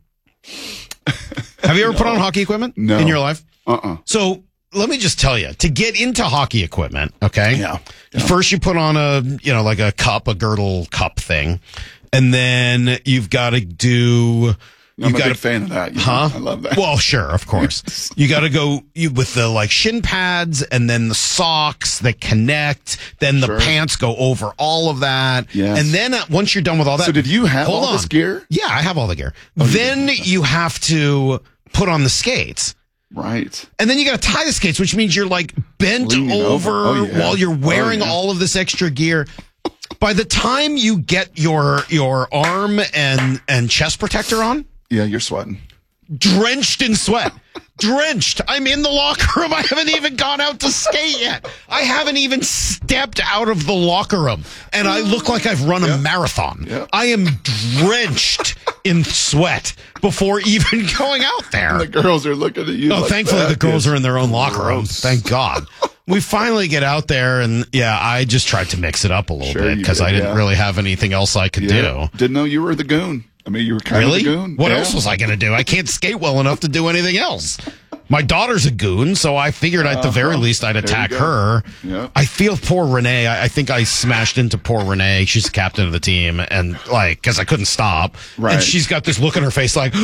Speaker 2: Have you ever put on hockey equipment
Speaker 1: No.
Speaker 2: in your life?
Speaker 1: Uh-uh.
Speaker 2: So let me just tell you, to get into hockey equipment, okay?
Speaker 1: Yeah.
Speaker 2: First you put on a, you know, like a cup, a girdle cup thing. And then you've got to do...
Speaker 1: I'm
Speaker 2: You've
Speaker 1: a
Speaker 2: got
Speaker 1: big
Speaker 2: to,
Speaker 1: fan of that. you know.
Speaker 2: Huh?
Speaker 1: I love that.
Speaker 2: Well, sure, of course. You got to go you, with the like shin pads and then the socks that connect. Then the
Speaker 1: Sure.
Speaker 2: pants go over all of that.
Speaker 1: Yes.
Speaker 2: And then uh, once you're done with all that.
Speaker 1: So did you have
Speaker 2: hold
Speaker 1: all
Speaker 2: on.
Speaker 1: this gear?
Speaker 2: Yeah, I have all the gear.
Speaker 1: Oh, you
Speaker 2: then you have to put on the skates.
Speaker 1: Right.
Speaker 2: And then you got to tie the skates, which means you're like bent
Speaker 1: Leaning
Speaker 2: over,
Speaker 1: over. Oh, yeah.
Speaker 2: while you're wearing
Speaker 1: Oh, yeah.
Speaker 2: all of this extra gear. By the time you get your your arm and and chest protector on,
Speaker 1: Yeah, you're sweating.
Speaker 2: drenched in sweat. Drenched. I'm in the locker room. I haven't even gone out to skate yet. I haven't even stepped out of the locker room. And I look like I've run a yeah. marathon. Yeah. I am drenched in sweat before even going out there.
Speaker 1: And the girls are looking at you.
Speaker 2: Oh,
Speaker 1: like
Speaker 2: thankfully
Speaker 1: that.
Speaker 2: the girls
Speaker 1: It's
Speaker 2: are in their own locker
Speaker 1: gross.
Speaker 2: rooms. Thank God. We finally get out there, and yeah, I just tried to mix it up a little
Speaker 1: Sure
Speaker 2: bit
Speaker 1: you
Speaker 2: because
Speaker 1: did,
Speaker 2: I didn't
Speaker 1: yeah.
Speaker 2: really have anything else I could
Speaker 1: Yeah.
Speaker 2: do.
Speaker 1: Didn't know you were the goon. I mean, you were kind
Speaker 2: Really?
Speaker 1: of the goon.
Speaker 2: What
Speaker 1: Yeah.
Speaker 2: else was I going to do? I can't skate well enough to do anything else. My daughter's a goon, so I figured at the very
Speaker 1: Uh-huh.
Speaker 2: least I'd
Speaker 1: There you
Speaker 2: attack
Speaker 1: go.
Speaker 2: her.
Speaker 1: Yeah.
Speaker 2: I feel poor Renee. I, I think I smashed into poor Renee. She's the captain of the team, and like, because I couldn't stop.
Speaker 1: Right.
Speaker 2: And she's got this look on her face like,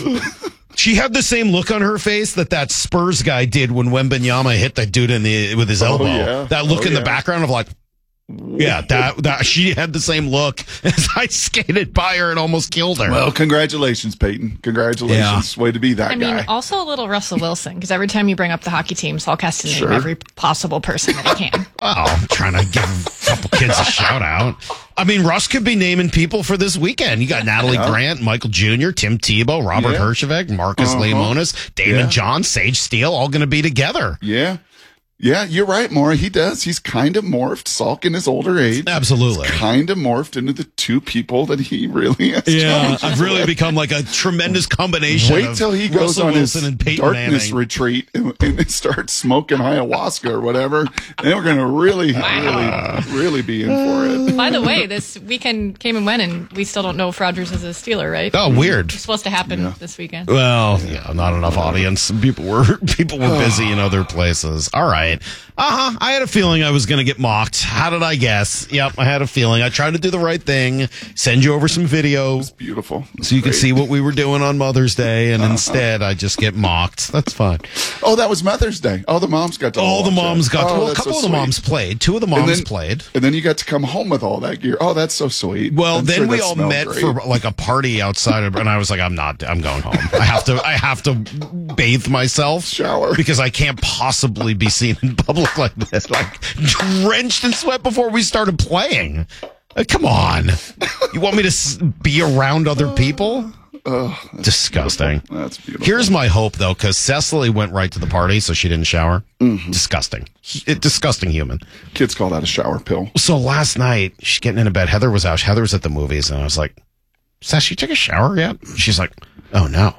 Speaker 2: she had the same look on her face that that Spurs guy did when Wembanyama hit that dude in the with his
Speaker 1: Oh,
Speaker 2: elbow.
Speaker 1: yeah.
Speaker 2: That look
Speaker 1: Oh,
Speaker 2: in the
Speaker 1: yeah.
Speaker 2: background of like, yeah, that that she had the same look as I skated by her and almost killed her.
Speaker 1: Well, congratulations, Peyton. Congratulations. Way to be that
Speaker 21: I
Speaker 1: guy.
Speaker 21: mean, also a little Russell Wilson, because every time you bring up the hockey team, Saul Keston
Speaker 1: Sure.
Speaker 21: name every possible person that he can.
Speaker 2: Oh, I'm trying to give a couple kids a shout out. I mean, Russ could be naming people for this weekend. You got Natalie
Speaker 1: Yeah.
Speaker 2: Grant, Michael Junior, Tim Tebow, Robert
Speaker 1: Yeah.
Speaker 2: Hershevek, Marcus
Speaker 1: Uh-huh.
Speaker 2: Lemonis, Damon
Speaker 1: Yeah.
Speaker 2: John, Sage Steele, all going to be together.
Speaker 1: Yeah. Yeah, you're right, Maura. He does. He's kind of morphed, Salk in his older age.
Speaker 2: Absolutely.
Speaker 1: Kind of morphed into the two people that he really has.
Speaker 2: Yeah,
Speaker 1: challenges
Speaker 2: I've really
Speaker 1: with.
Speaker 2: become like a tremendous combination
Speaker 1: Wait
Speaker 2: of
Speaker 1: till he goes
Speaker 2: Russell
Speaker 1: on
Speaker 2: Wilson
Speaker 1: his
Speaker 2: and Peyton
Speaker 1: darkness
Speaker 2: Manning.
Speaker 1: retreat and, and starts smoking ayahuasca or whatever. Then we're going to really, really, really be in for it.
Speaker 21: By the way, this weekend came and went, and we still don't know if Rodgers is a Steeler, right?
Speaker 2: Oh, weird.
Speaker 21: It's supposed to happen this weekend.
Speaker 2: Well, yeah, not enough audience. People were people were busy in other places. All right. Uh-huh. I had a feeling I was going to get mocked. How did I guess? Yep, I had a feeling. I tried to do the right thing, send you over some videos.
Speaker 1: Beautiful.
Speaker 2: So you could see what we were doing on Mother's Day, and
Speaker 1: Uh-huh.
Speaker 2: instead I just get mocked. That's fine.
Speaker 1: Oh, that was Mother's Day. Oh, the moms got to
Speaker 2: All the
Speaker 1: watch
Speaker 2: moms
Speaker 1: that.
Speaker 2: got to.
Speaker 1: Oh,
Speaker 2: Well, a
Speaker 1: that's
Speaker 2: couple
Speaker 1: so
Speaker 2: of the
Speaker 1: sweet.
Speaker 2: moms played. Two of the
Speaker 1: And
Speaker 2: moms
Speaker 1: then-
Speaker 2: played.
Speaker 1: And then you got to come home with all that gear. Oh, that's so sweet.
Speaker 2: Well,
Speaker 1: I'm
Speaker 2: then
Speaker 1: sure
Speaker 2: we
Speaker 1: that
Speaker 2: all
Speaker 1: smelled
Speaker 2: met
Speaker 1: great.
Speaker 2: for like a party outside of, and I was like, I'm not, I'm going home. I have to, I have to bathe myself,
Speaker 1: shower,
Speaker 2: because I can't possibly be seen in public like this, like drenched in sweat before we started playing. Uh, come on, you want me to s- be around other people?
Speaker 1: Oh, that's
Speaker 2: Disgusting.
Speaker 1: Beautiful. That's beautiful.
Speaker 2: Here's my hope, though, because Cecily went right to the party, so she didn't shower.
Speaker 1: Mm-hmm.
Speaker 2: Disgusting. It, disgusting human.
Speaker 1: Kids call that a shower pill.
Speaker 2: So last night, she's getting into bed. Heather was out. Heather was at the movies, and I was like, Seth, you took a shower yet? She's like, oh, no.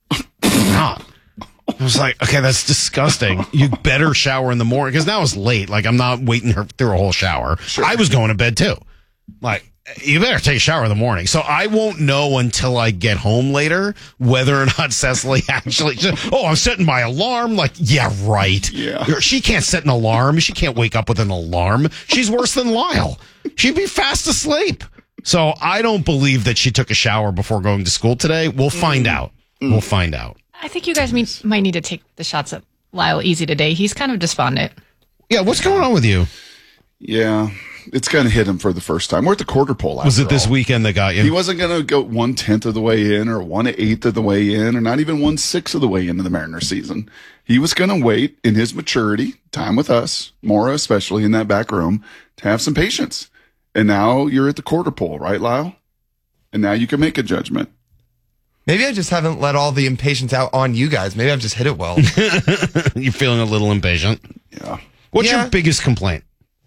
Speaker 2: Not. I was like, okay, that's disgusting. You better shower in the morning, because now it's late. Like, I'm not waiting her through a whole shower. I was going to bed, too. Like, you better take a shower in the morning. So I won't know until I get home later whether or not Cecily actually, oh, I'm setting my alarm. Like, yeah, right.
Speaker 1: Yeah.
Speaker 2: She can't set an alarm. She can't wake up with an alarm. She's worse than Lyle. She'd be fast asleep. So I don't believe that she took a shower before going to school today. We'll find out. We'll find out.
Speaker 21: I think you guys mean, might need to take the shots at Lyle easy today. He's kind of despondent.
Speaker 2: Yeah, what's going on with you?
Speaker 1: Yeah, it's going to hit him for the first time. We're at the quarter pole.
Speaker 2: Was it
Speaker 1: after
Speaker 2: this
Speaker 1: all.
Speaker 2: weekend that got you?
Speaker 1: He wasn't going to go one tenth of the way in, or one eighth of the way in, or not even one sixth of the way into the Mariners season. He was going to wait in his maturity, time with us, Maura especially in that back room, to have some patience. And now you're at the quarter pole, right, Lyle? And now you can make a judgment.
Speaker 10: Maybe I just haven't let all the impatience out on you guys. Maybe I've just hit it well.
Speaker 2: You're feeling a little impatient.
Speaker 1: Yeah.
Speaker 2: What's
Speaker 10: Yeah.
Speaker 2: your biggest complaint?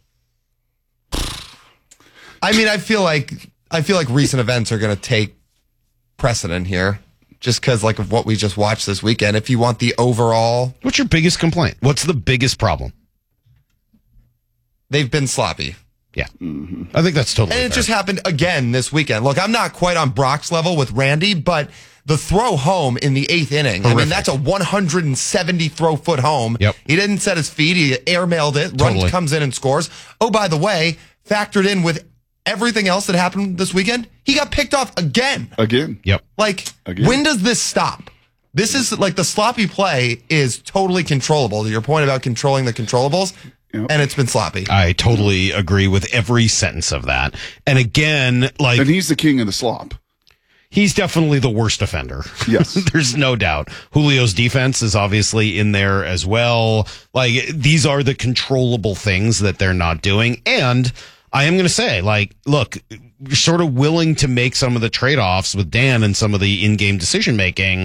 Speaker 10: I mean, I feel like I feel like recent events are going to take precedent here, just because like of what we just watched this weekend. If you want the overall,
Speaker 2: What's your biggest complaint? What's the biggest problem?
Speaker 10: they've been sloppy.
Speaker 2: Yeah. I think that's totally
Speaker 10: And it
Speaker 2: fair.
Speaker 10: just happened again this weekend. Look, I'm not quite on Brock's level with Randy, but the throw home in the eighth inning, I mean,
Speaker 2: Horrific.
Speaker 10: that's a one hundred seventy throw foot home.
Speaker 2: Yep.
Speaker 10: He didn't set his feet. He airmailed it.
Speaker 2: Totally.
Speaker 10: Runs comes in and scores. Oh, by the way, factored in with everything else that happened this weekend, he got picked off again.
Speaker 1: Again.
Speaker 2: Yep.
Speaker 10: Like,
Speaker 1: Again.
Speaker 10: when does this stop? This is like the sloppy play is totally controllable. To your point about controlling the controllables,
Speaker 1: Yep.
Speaker 10: and it's been sloppy.
Speaker 2: I totally agree with every sentence of that. And again, like,
Speaker 1: And he's the king of the slop.
Speaker 2: he's definitely the worst offender.
Speaker 1: Yes.
Speaker 2: There's no doubt. Julio's defense is obviously in there as well. Like, these are the controllable things that they're not doing. And I am going to say, like, look, you're sort of willing to make some of the trade-offs with Dan and some of the in-game decision making.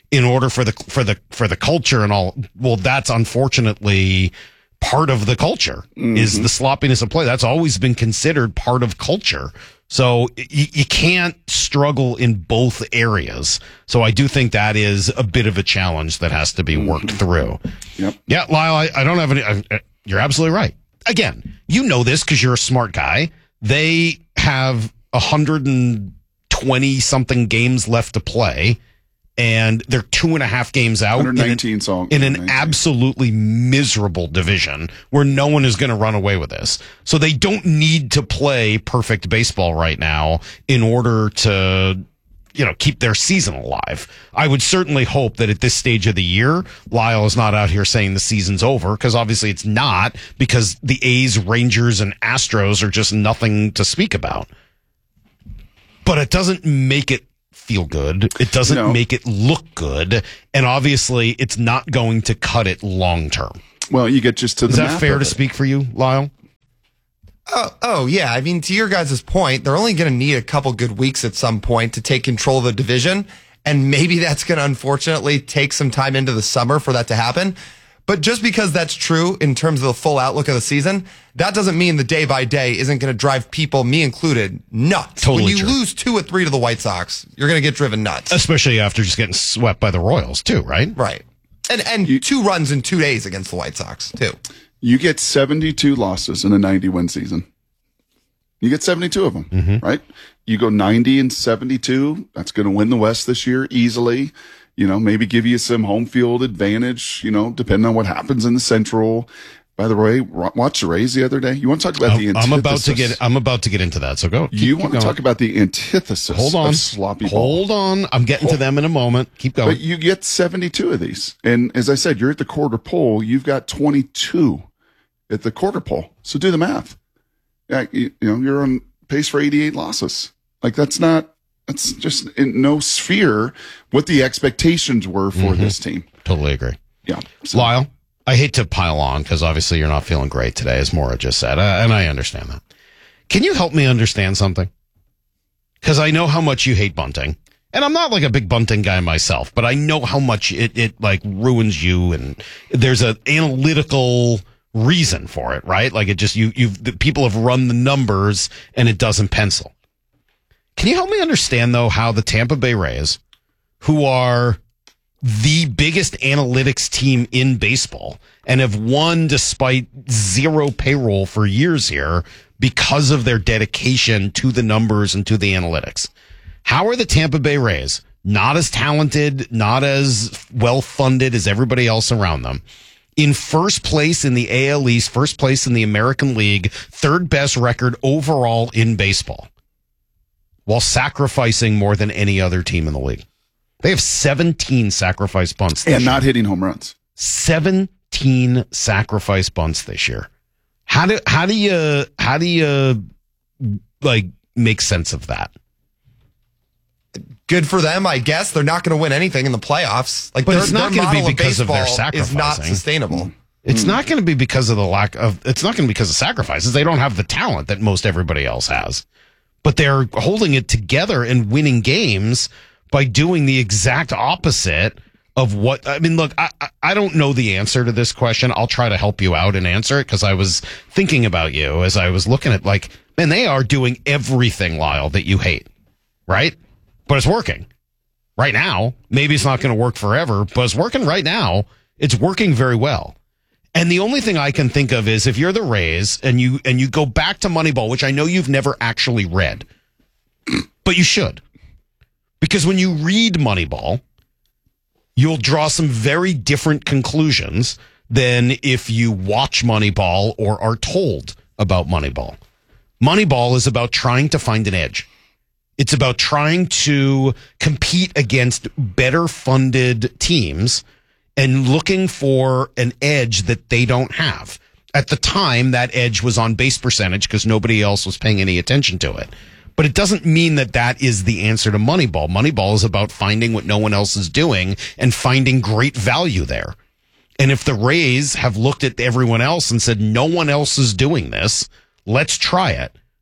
Speaker 2: in order for the for the for the culture and all. Well, that's unfortunately part of the culture mm-hmm. is the sloppiness of play. That's always been considered part of culture. So you, you can't struggle in both areas. So I do think that is a bit of a challenge that has to be worked mm-hmm. through.
Speaker 1: Yep.
Speaker 2: Yeah, Lyle, I, I don't have any. I, you're absolutely right. Again, you know this because you're a smart guy. They have one hundred twenty something games left to play, and they're two and a half games out
Speaker 1: one hundred nineteen
Speaker 2: in an,
Speaker 1: songs
Speaker 2: in an absolutely miserable division where no one is going to run away with this. So they don't need to play perfect baseball right now in order to, you know, keep their season alive. I would certainly hope that at this stage of the year, Lyle is not out here saying the season's over, because obviously it's not, because the A's, Rangers, and Astros are just nothing to speak about. But it doesn't make it feel good. It doesn't
Speaker 1: No.
Speaker 2: make it look good. And obviously it's not going to cut it long term.
Speaker 1: Well, you get just to the
Speaker 2: Is that
Speaker 1: math
Speaker 2: fair
Speaker 1: of
Speaker 2: to
Speaker 1: it.
Speaker 2: speak for you, Lyle?
Speaker 10: Oh, oh yeah. I mean, to your guys' point, they're only going to need a couple good weeks at some point to take control of the division. And maybe that's going to unfortunately take some time into the summer for that to happen. But just because that's true in terms of the full outlook of the season, that doesn't mean the day by day isn't going to drive people, me included, nuts.
Speaker 2: Totally
Speaker 10: when you
Speaker 2: true.
Speaker 10: lose two or three to the White Sox, you're going to get driven nuts.
Speaker 2: Especially after just getting swept by the Royals too, right?
Speaker 10: Right. And and two runs in two days against the White Sox too.
Speaker 1: You get seventy-two losses in a ninety-win season. You get seventy-two of them,
Speaker 2: Mm-hmm.
Speaker 1: right? You go ninety and seventy-two. That's going to win the West this year easily. You know, maybe give you some home field advantage, you know, depending on what happens in the Central. By the way, watch the Rays the other day. You want to talk about the antithesis?
Speaker 2: I'm about to get I'm about to get into that. So go. Keep,
Speaker 1: you
Speaker 2: keep
Speaker 1: want to
Speaker 2: going.
Speaker 1: talk about the antithesis
Speaker 2: Hold on.
Speaker 1: of sloppy ball.
Speaker 2: Hold on. I'm getting to them in a moment. Keep going.
Speaker 1: But you get seventy-two of these. And as I said, you're at the quarter pole. You've got twenty-two at the quarter pole. So do the math. Yeah, you, you know, you're on pace for eighty-eight losses. Like that's not, that's just in no sphere what the expectations were for
Speaker 2: Mhm.
Speaker 1: this team.
Speaker 2: Totally agree.
Speaker 1: Yeah.
Speaker 2: Lyle, I hate to pile on because obviously you're not feeling great today, as Maura just said, uh, and I understand that. Can you help me understand something? Because I know how much you hate bunting, and I'm not like a big bunting guy myself, but I know how much it, it like ruins you, and there's an analytical reason for it, right? Like it just you you've the people have run the numbers and it doesn't pencil. Can you help me understand though how the Tampa Bay Rays, who are the biggest analytics team in baseball and have won despite zero payroll for years here because of their dedication to the numbers and to the analytics. How are the Tampa Bay Rays, not as talented, not as well funded as everybody else around them, in first place in the A L East, first place in the American League, third best record overall in baseball, while sacrificing more than any other team in the league? They have seventeen sacrifice bunts this
Speaker 1: And
Speaker 2: year.
Speaker 1: not hitting home runs.
Speaker 2: seventeen sacrifice bunts this year. How do how do you how do you like make sense of that?
Speaker 10: Good for them, I guess. They're not going to win anything in the playoffs. Like,
Speaker 2: But
Speaker 10: their,
Speaker 2: it's not
Speaker 10: their
Speaker 2: going to be
Speaker 10: model
Speaker 2: because of their
Speaker 10: baseball
Speaker 2: sacrificing.
Speaker 10: Is not sustainable.
Speaker 2: It's not going to be because of the lack of. It's not going to be because of sacrifices. They don't have the talent that most everybody else has, but they're holding it together and winning games by doing the exact opposite of what. I mean, look, I I- I don't know the answer to this question. I'll try to help you out and answer it because I was thinking about you as I was looking at like, man, they are doing everything, Lyle, that you hate, right? But it's working right now. Maybe it's not going to work forever, but it's working right now. It's working very well. And the only thing I can think of is if you're the Rays and you and you go back to Moneyball, which I know you've never actually read, but you should. Because when you read Moneyball, you'll draw some very different conclusions than if you watch Moneyball or are told about Moneyball. Moneyball is about trying to find an edge. It's about trying to compete against better funded teams and looking for an edge that they don't have. At the time, that edge was on base percentage because nobody else was paying any attention to it. But it doesn't mean that that is the answer to Moneyball. Moneyball is about finding what no one else is doing and finding great value there. And if the Rays have looked at everyone else and said, no one else is doing this, let's try it.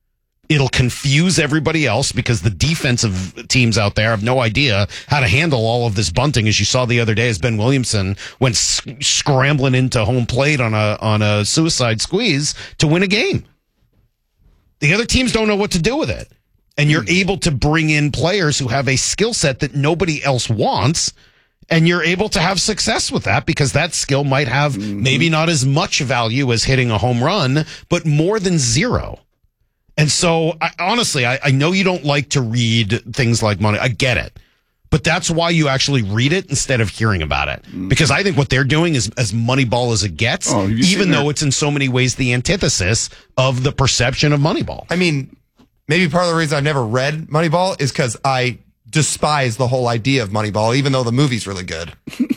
Speaker 2: It'll confuse everybody else because the defensive teams out there have no idea how to handle all of this bunting, as you saw the other day as Ben Williamson went sc- scrambling into home plate on a on a suicide squeeze to win a game. The other teams don't know what to do with it. And you're able to bring in players who have a skill set that nobody else wants, and you're able to have success with that because that skill might have mm-hmm. maybe not as much value as hitting a home run, but more than zero. And so, I, honestly, I, I know you don't like to read things like money. I get it. But that's why you actually read it instead of hearing about it. Mm-hmm. Because I think what they're doing is as Moneyball as it gets, oh, even though it's in so many ways the antithesis of the perception of Moneyball.
Speaker 10: I mean, maybe part of the reason I've never read Moneyball is because I despise the whole idea of Moneyball, even though the movie's really good.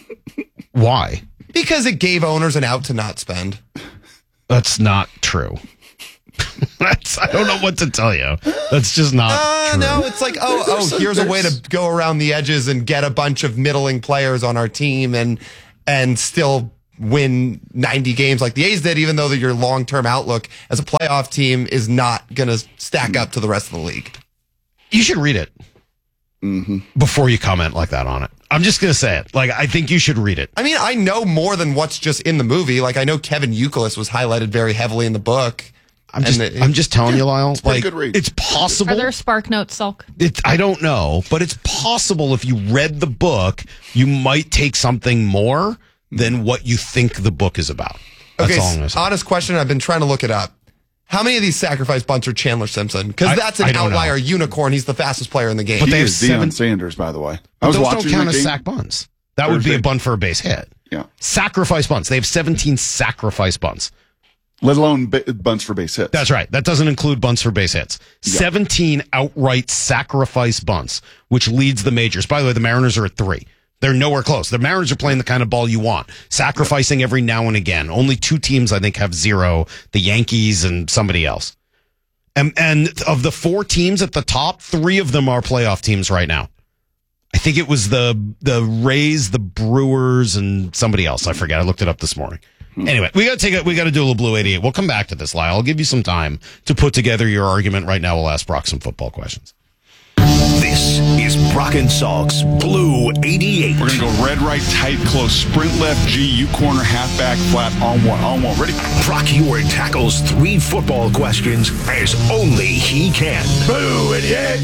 Speaker 2: Why?
Speaker 10: Because it gave owners an out to not spend.
Speaker 2: That's not true. That's, I don't know what to tell you. That's just not
Speaker 10: uh,
Speaker 2: true.
Speaker 10: No, it's like, oh, oh, here's a way to go around the edges and get a bunch of middling players on our team and and still win ninety games like the A's did, even though that your long-term outlook as a playoff team is not going to stack up to the rest of the league.
Speaker 2: You should read it mm-hmm. before you comment like that on it. I'm just going to say it. Like, I think you should read it.
Speaker 10: I mean, I know more than what's just in the movie. Like, I know Kevin Youkilis was highlighted very heavily in the book.
Speaker 2: I'm just, it, I'm just telling you, Lyle.
Speaker 1: It's
Speaker 2: like,
Speaker 1: good read.
Speaker 2: It's possible.
Speaker 21: Are there spark notes, Sulk?
Speaker 2: It, I don't know, but it's possible if you read the book, you might take something more than what you think the book is about. That's
Speaker 10: okay,
Speaker 2: all I'm gonna say.
Speaker 10: Honest question. I've been trying to look it up. How many of these sacrifice bunts are Chandler Simpson? Because that's an outlier know. unicorn. He's the fastest player in the game.
Speaker 1: But
Speaker 2: he
Speaker 1: they have
Speaker 2: is
Speaker 1: seven Deion Sanders, by the way.
Speaker 2: But
Speaker 1: I was
Speaker 2: those
Speaker 1: watching
Speaker 2: don't count
Speaker 1: the
Speaker 2: as
Speaker 1: game.
Speaker 2: sack bunts. That would be a bunt for a base hit.
Speaker 1: Yeah.
Speaker 2: Sacrifice bunts. They have seventeen sacrifice bunts.
Speaker 1: Let alone ba- bunts for base hits.
Speaker 2: That's right. That doesn't include bunts for base hits. Yep. seventeen outright sacrifice bunts, which leads the majors. By the way, the Mariners are at three. They're nowhere close. The Mariners are playing the kind of ball you want, sacrificing every now and again. Only two teams, I think, have zero, the Yankees and somebody else. And, and of the four teams at the top, three of them are playoff teams right now. I think it was the the Rays, the Brewers, and somebody else. I forget. I looked it up this morning. Anyway, we got to take it. We got to do a little Blue eighty-eight. We'll come back to this, Lyle. I'll give you some time to put together your argument. Right now, we'll ask Brock some football questions.
Speaker 4: This is Brock and Salk's Blue eighty-eight.
Speaker 1: We're going to go red, right, tight, close, sprint left, G, U corner, halfback, flat, on one, on one. Ready?
Speaker 4: Brock Huard tackles three football questions as only he can.
Speaker 17: Blue eighty-eight.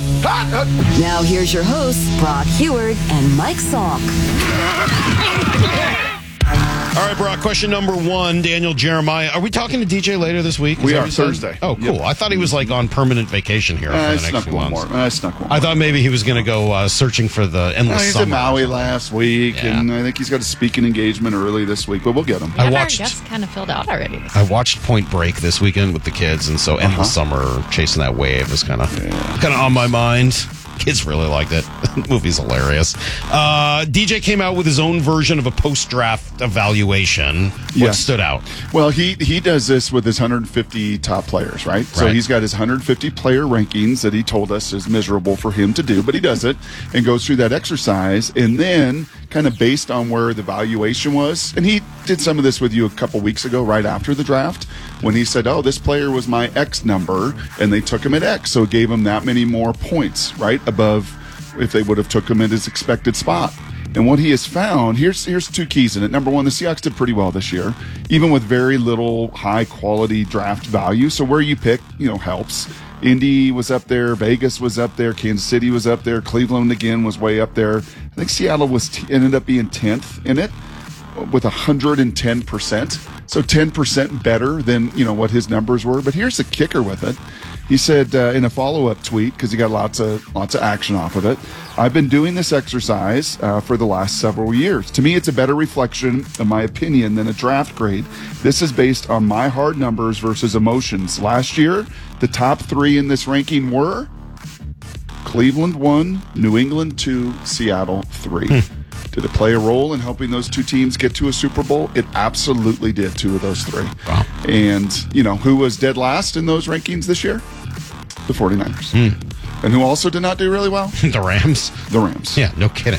Speaker 19: Now here's your hosts, Brock Huard and Mike Salk.
Speaker 2: All right, Brock, question number one, Daniel Jeremiah. Are we talking to D J later this week? Is
Speaker 1: we
Speaker 2: that
Speaker 1: are,
Speaker 2: what you said?
Speaker 1: Thursday.
Speaker 2: Oh, cool.
Speaker 1: Yep.
Speaker 2: I thought he was like on permanent vacation here
Speaker 1: Uh,
Speaker 2: for
Speaker 1: I
Speaker 2: the next
Speaker 1: snuck
Speaker 2: few
Speaker 1: one
Speaker 2: months.
Speaker 1: more. I snuck one
Speaker 2: I
Speaker 1: more.
Speaker 2: thought maybe he was going to go uh, searching for the endless
Speaker 1: Uh, he's
Speaker 2: summer.
Speaker 1: in Maui last week,
Speaker 2: Yeah.
Speaker 1: and I think he's got a speaking engagement early this week, but we'll get him.
Speaker 2: I
Speaker 21: I
Speaker 2: watched-
Speaker 21: Our guests kind of filled out already. This
Speaker 2: I watched Point Break this weekend with the kids, and so endless
Speaker 1: Uh-huh.
Speaker 2: summer, chasing that wave was kind of kind of on my mind. Kids really liked it. The movie's hilarious. Uh, D J came out with his own version of a post-draft evaluation. What
Speaker 1: Yes.
Speaker 2: stood out?
Speaker 1: Well, he he does this with his one hundred fifty top players, right? So
Speaker 2: Right.
Speaker 1: he's got his one hundred fifty player rankings that he told us is miserable for him to do, but he does it and goes through that exercise, and then kind of based on where the valuation was, and he did some of this with you a couple weeks ago, right after the draft, when he said, "Oh, this player was my X number," and they took him at X, so it gave him that many more points, right above if they would have took him at his expected spot. And what he has found, here's here's two keys in it. Number one, the Seahawks did pretty well this year, even with very little high quality draft value. So where you pick, you know, helps. Indy was up there, Vegas was up there, Kansas City was up there, Cleveland again was way up there. I think Seattle was t- ended up being tenth in it with one hundred ten percent. So ten percent better than, you know, what his numbers were. But here's the kicker with it. He said uh, in a follow-up tweet, because he got lots of lots of action off of it, I've been doing this exercise uh, for the last several years. To me, it's a better reflection of my opinion than a draft grade. This is based on my hard numbers versus emotions. Last year, the top three in this ranking were Cleveland one, New England two, Seattle three. Did it play a role in helping those two teams get to a Super Bowl? It absolutely did, two of those three.
Speaker 2: Wow.
Speaker 1: And, you know, who was dead last in those rankings this year? The 49ers.
Speaker 2: Hmm.
Speaker 1: And who also did not do really well?
Speaker 2: The Rams.
Speaker 1: The Rams.
Speaker 2: Yeah, no kidding.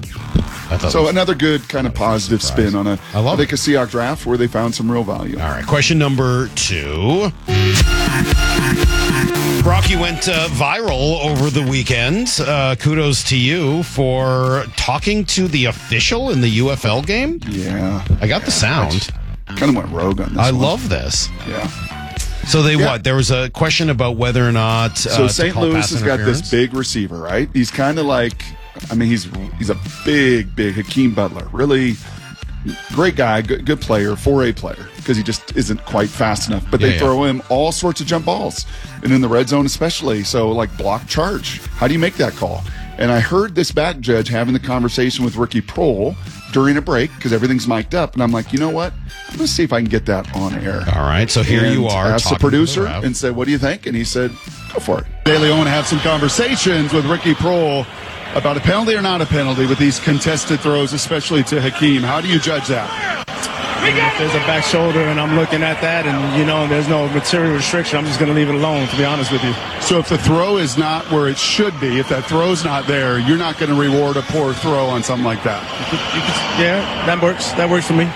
Speaker 2: I thought it
Speaker 1: So
Speaker 2: was-
Speaker 1: another good kind of positive spin on a,
Speaker 2: I love
Speaker 1: I think, a Seahawks draft where they found some real value.
Speaker 2: All right, question number two. Brock, you went uh, viral over the weekend. Uh, kudos to you for talking to the official in the U F L game.
Speaker 1: Yeah.
Speaker 2: I got
Speaker 1: yeah,
Speaker 2: the sound.
Speaker 1: Kind of went rogue on this
Speaker 2: I
Speaker 1: one.
Speaker 2: love this.
Speaker 1: Yeah.
Speaker 2: So they
Speaker 1: Yeah.
Speaker 2: what? There was a question about whether or not. Uh,
Speaker 1: So
Speaker 2: to
Speaker 1: Saint
Speaker 2: call
Speaker 1: Louis
Speaker 2: pass
Speaker 1: has got this
Speaker 2: interference.
Speaker 1: big receiver, right? He's kind of like, I mean, he's he's a big, big Hakeem Butler. Really great guy, good, good player, four A player, because he just isn't quite fast enough. But
Speaker 2: Yeah,
Speaker 1: they
Speaker 2: yeah.
Speaker 1: throw him all sorts of jump balls, and in the red zone especially. So like block charge. How do you make that call? And I heard this back judge having the conversation with Ricky Prohl during a break because everything's mic'd up, and I'm like, you know what? I'm gonna see if I can get that on air.
Speaker 2: All right, so here
Speaker 1: And
Speaker 2: you are.
Speaker 1: asked the
Speaker 2: talking to
Speaker 1: producer
Speaker 2: ref.
Speaker 1: and said, "What do you think?" And he said, "Go for it." De Leon have some conversations with Ricky Prohl about a penalty or not a penalty with these contested throws, especially to Hakeem. How do you judge that?
Speaker 11: If there's a back shoulder and I'm looking at that and, you know, there's no material restriction, I'm just going to leave it alone, to be honest with you.
Speaker 1: So if the throw is not where it should be, if that throw's not there, you're not going to reward a poor throw on something like that.
Speaker 11: You could, you could, yeah, that works. That works for me.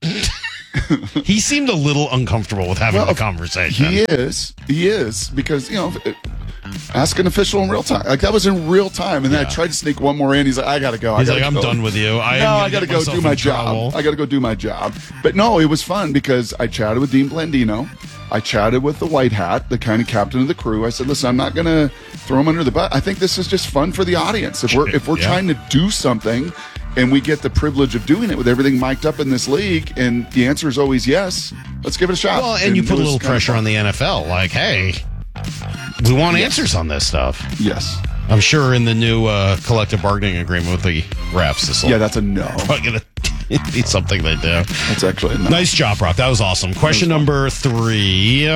Speaker 2: He seemed a little uncomfortable with having
Speaker 1: Well,
Speaker 2: the conversation.
Speaker 1: He is. He is. Because, you know, it, ask an official in real time. Like, that was in real time. And then I tried to sneak one more in. He's like, I got to go. I
Speaker 2: He's
Speaker 1: gotta
Speaker 2: like, I'm
Speaker 1: go.
Speaker 2: done with you. I am
Speaker 1: no,
Speaker 2: gonna
Speaker 1: I got to
Speaker 2: get
Speaker 1: go
Speaker 2: myself
Speaker 1: do my
Speaker 2: in
Speaker 1: job.
Speaker 2: trouble.
Speaker 1: I got to go do my job. But no, it was fun because I chatted with Dean Blandino. I chatted with the white hat, the kind of captain of the crew. I said, listen, I'm not going to throw him under the bus. I think this is just fun for the audience. If we're, if we're
Speaker 2: Yeah.
Speaker 1: trying to do something and we get the privilege of doing it with everything mic'd up in this league, and the answer is always yes, let's give it a shot.
Speaker 2: Well, and you
Speaker 1: it
Speaker 2: put a
Speaker 1: was
Speaker 2: little
Speaker 1: kinda
Speaker 2: pressure
Speaker 1: fun.
Speaker 2: on the N F L. Like, hey, we want
Speaker 1: Yes.
Speaker 2: answers on this stuff.
Speaker 1: Yes.
Speaker 2: I'm sure in the new uh, collective bargaining agreement with the refs, this will
Speaker 1: Yeah, that's a no.
Speaker 2: probably going to be something they do.
Speaker 1: That's actually a no.
Speaker 2: Nice job, Brock. That was awesome. Question number three.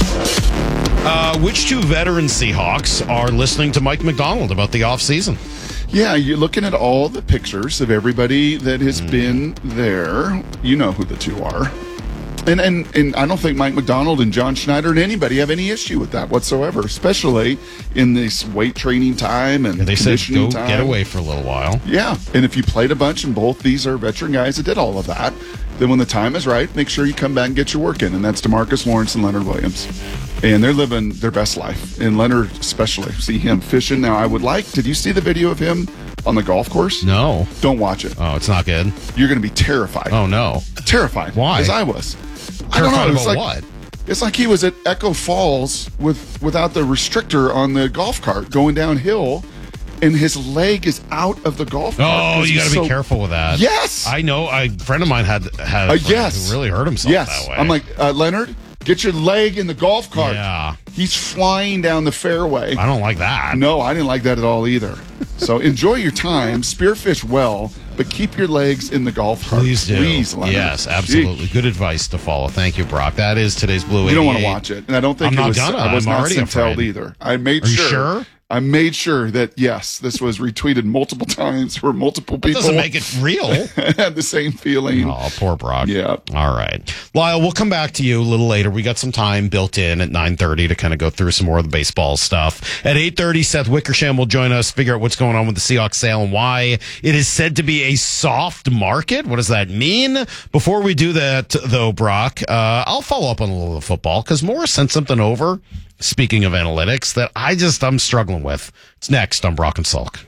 Speaker 2: Uh, which two veteran Seahawks are listening to Mike McDonald about the offseason?
Speaker 1: Yeah, you're looking at all the pictures of everybody that has
Speaker 2: Hmm.
Speaker 1: been there. You know who the two are. And, and and I don't think Mike McDonald and John Schneider and anybody have any issue with that whatsoever, especially in this weight training time and
Speaker 2: They said
Speaker 1: conditioning
Speaker 2: go
Speaker 1: time.
Speaker 2: get away for a little while.
Speaker 1: Yeah, and if you played a bunch and both these are veteran guys that did all of that, then when the time is right, make sure you come back and get your work in. And that's DeMarcus Lawrence and Leonard Williams. And they're living their best life. And Leonard especially. See him fishing. Now, I would like, did you see the video of him on the golf course?
Speaker 2: No.
Speaker 1: Don't watch it.
Speaker 2: Oh, it's not good.
Speaker 1: You're going to be terrified.
Speaker 2: Oh, no.
Speaker 1: Terrified.
Speaker 2: Why?
Speaker 1: As I was. I don't know.
Speaker 2: Terrified
Speaker 1: It's
Speaker 2: about
Speaker 1: like,
Speaker 2: what?
Speaker 1: It's like he was at Echo Falls with without the restrictor on the golf cart going downhill, and his leg is out of the golf cart.
Speaker 2: Oh,
Speaker 1: 'cause
Speaker 2: you got to
Speaker 1: he's
Speaker 2: be
Speaker 1: so-
Speaker 2: careful with that.
Speaker 1: Yes.
Speaker 2: I know. A friend of mine had had a
Speaker 1: Uh,
Speaker 2: friend
Speaker 1: yes.
Speaker 2: who really hurt himself
Speaker 1: yes.
Speaker 2: that way.
Speaker 1: I'm like, uh, Leonard, get your leg in the golf cart.
Speaker 2: Yeah.
Speaker 1: He's flying down the fairway.
Speaker 2: I don't like that.
Speaker 1: No, I didn't like that at all either. So enjoy your time, spearfish well, but keep your legs in the golf cart.
Speaker 2: Please do.
Speaker 1: Please, Leonard.
Speaker 2: Yes, absolutely. Good advice to follow. Thank you, Brock. That is today's Blue
Speaker 1: You don't want to
Speaker 2: eighty-eight.
Speaker 1: watch it, and I don't think
Speaker 2: I'm
Speaker 1: it
Speaker 2: not
Speaker 1: was.
Speaker 2: gonna.
Speaker 1: I was
Speaker 2: I'm
Speaker 1: not
Speaker 2: already
Speaker 1: Sintel
Speaker 2: afraid.
Speaker 1: either. I made
Speaker 2: Are you
Speaker 1: sure.
Speaker 2: sure?
Speaker 1: I made sure that yes, this was retweeted multiple times for multiple
Speaker 2: That
Speaker 1: people.
Speaker 2: doesn't make it real.
Speaker 1: had the same feeling.
Speaker 2: Oh, poor Brock.
Speaker 1: Yeah.
Speaker 2: All right. Lyle, we'll come back to you a little later. We got some time built in at nine thirty to kind of go through some more of the baseball stuff. At eight thirty, Seth Wickersham will join us, figure out what's going on with the Seahawks sale and why it is said to be a soft market. What does that mean? Before we do that, though, Brock, uh, I'll follow up on a little of the football because Morris sent something over, speaking of analytics, that I just, I'm struggling with. It's next on Brock and Salk.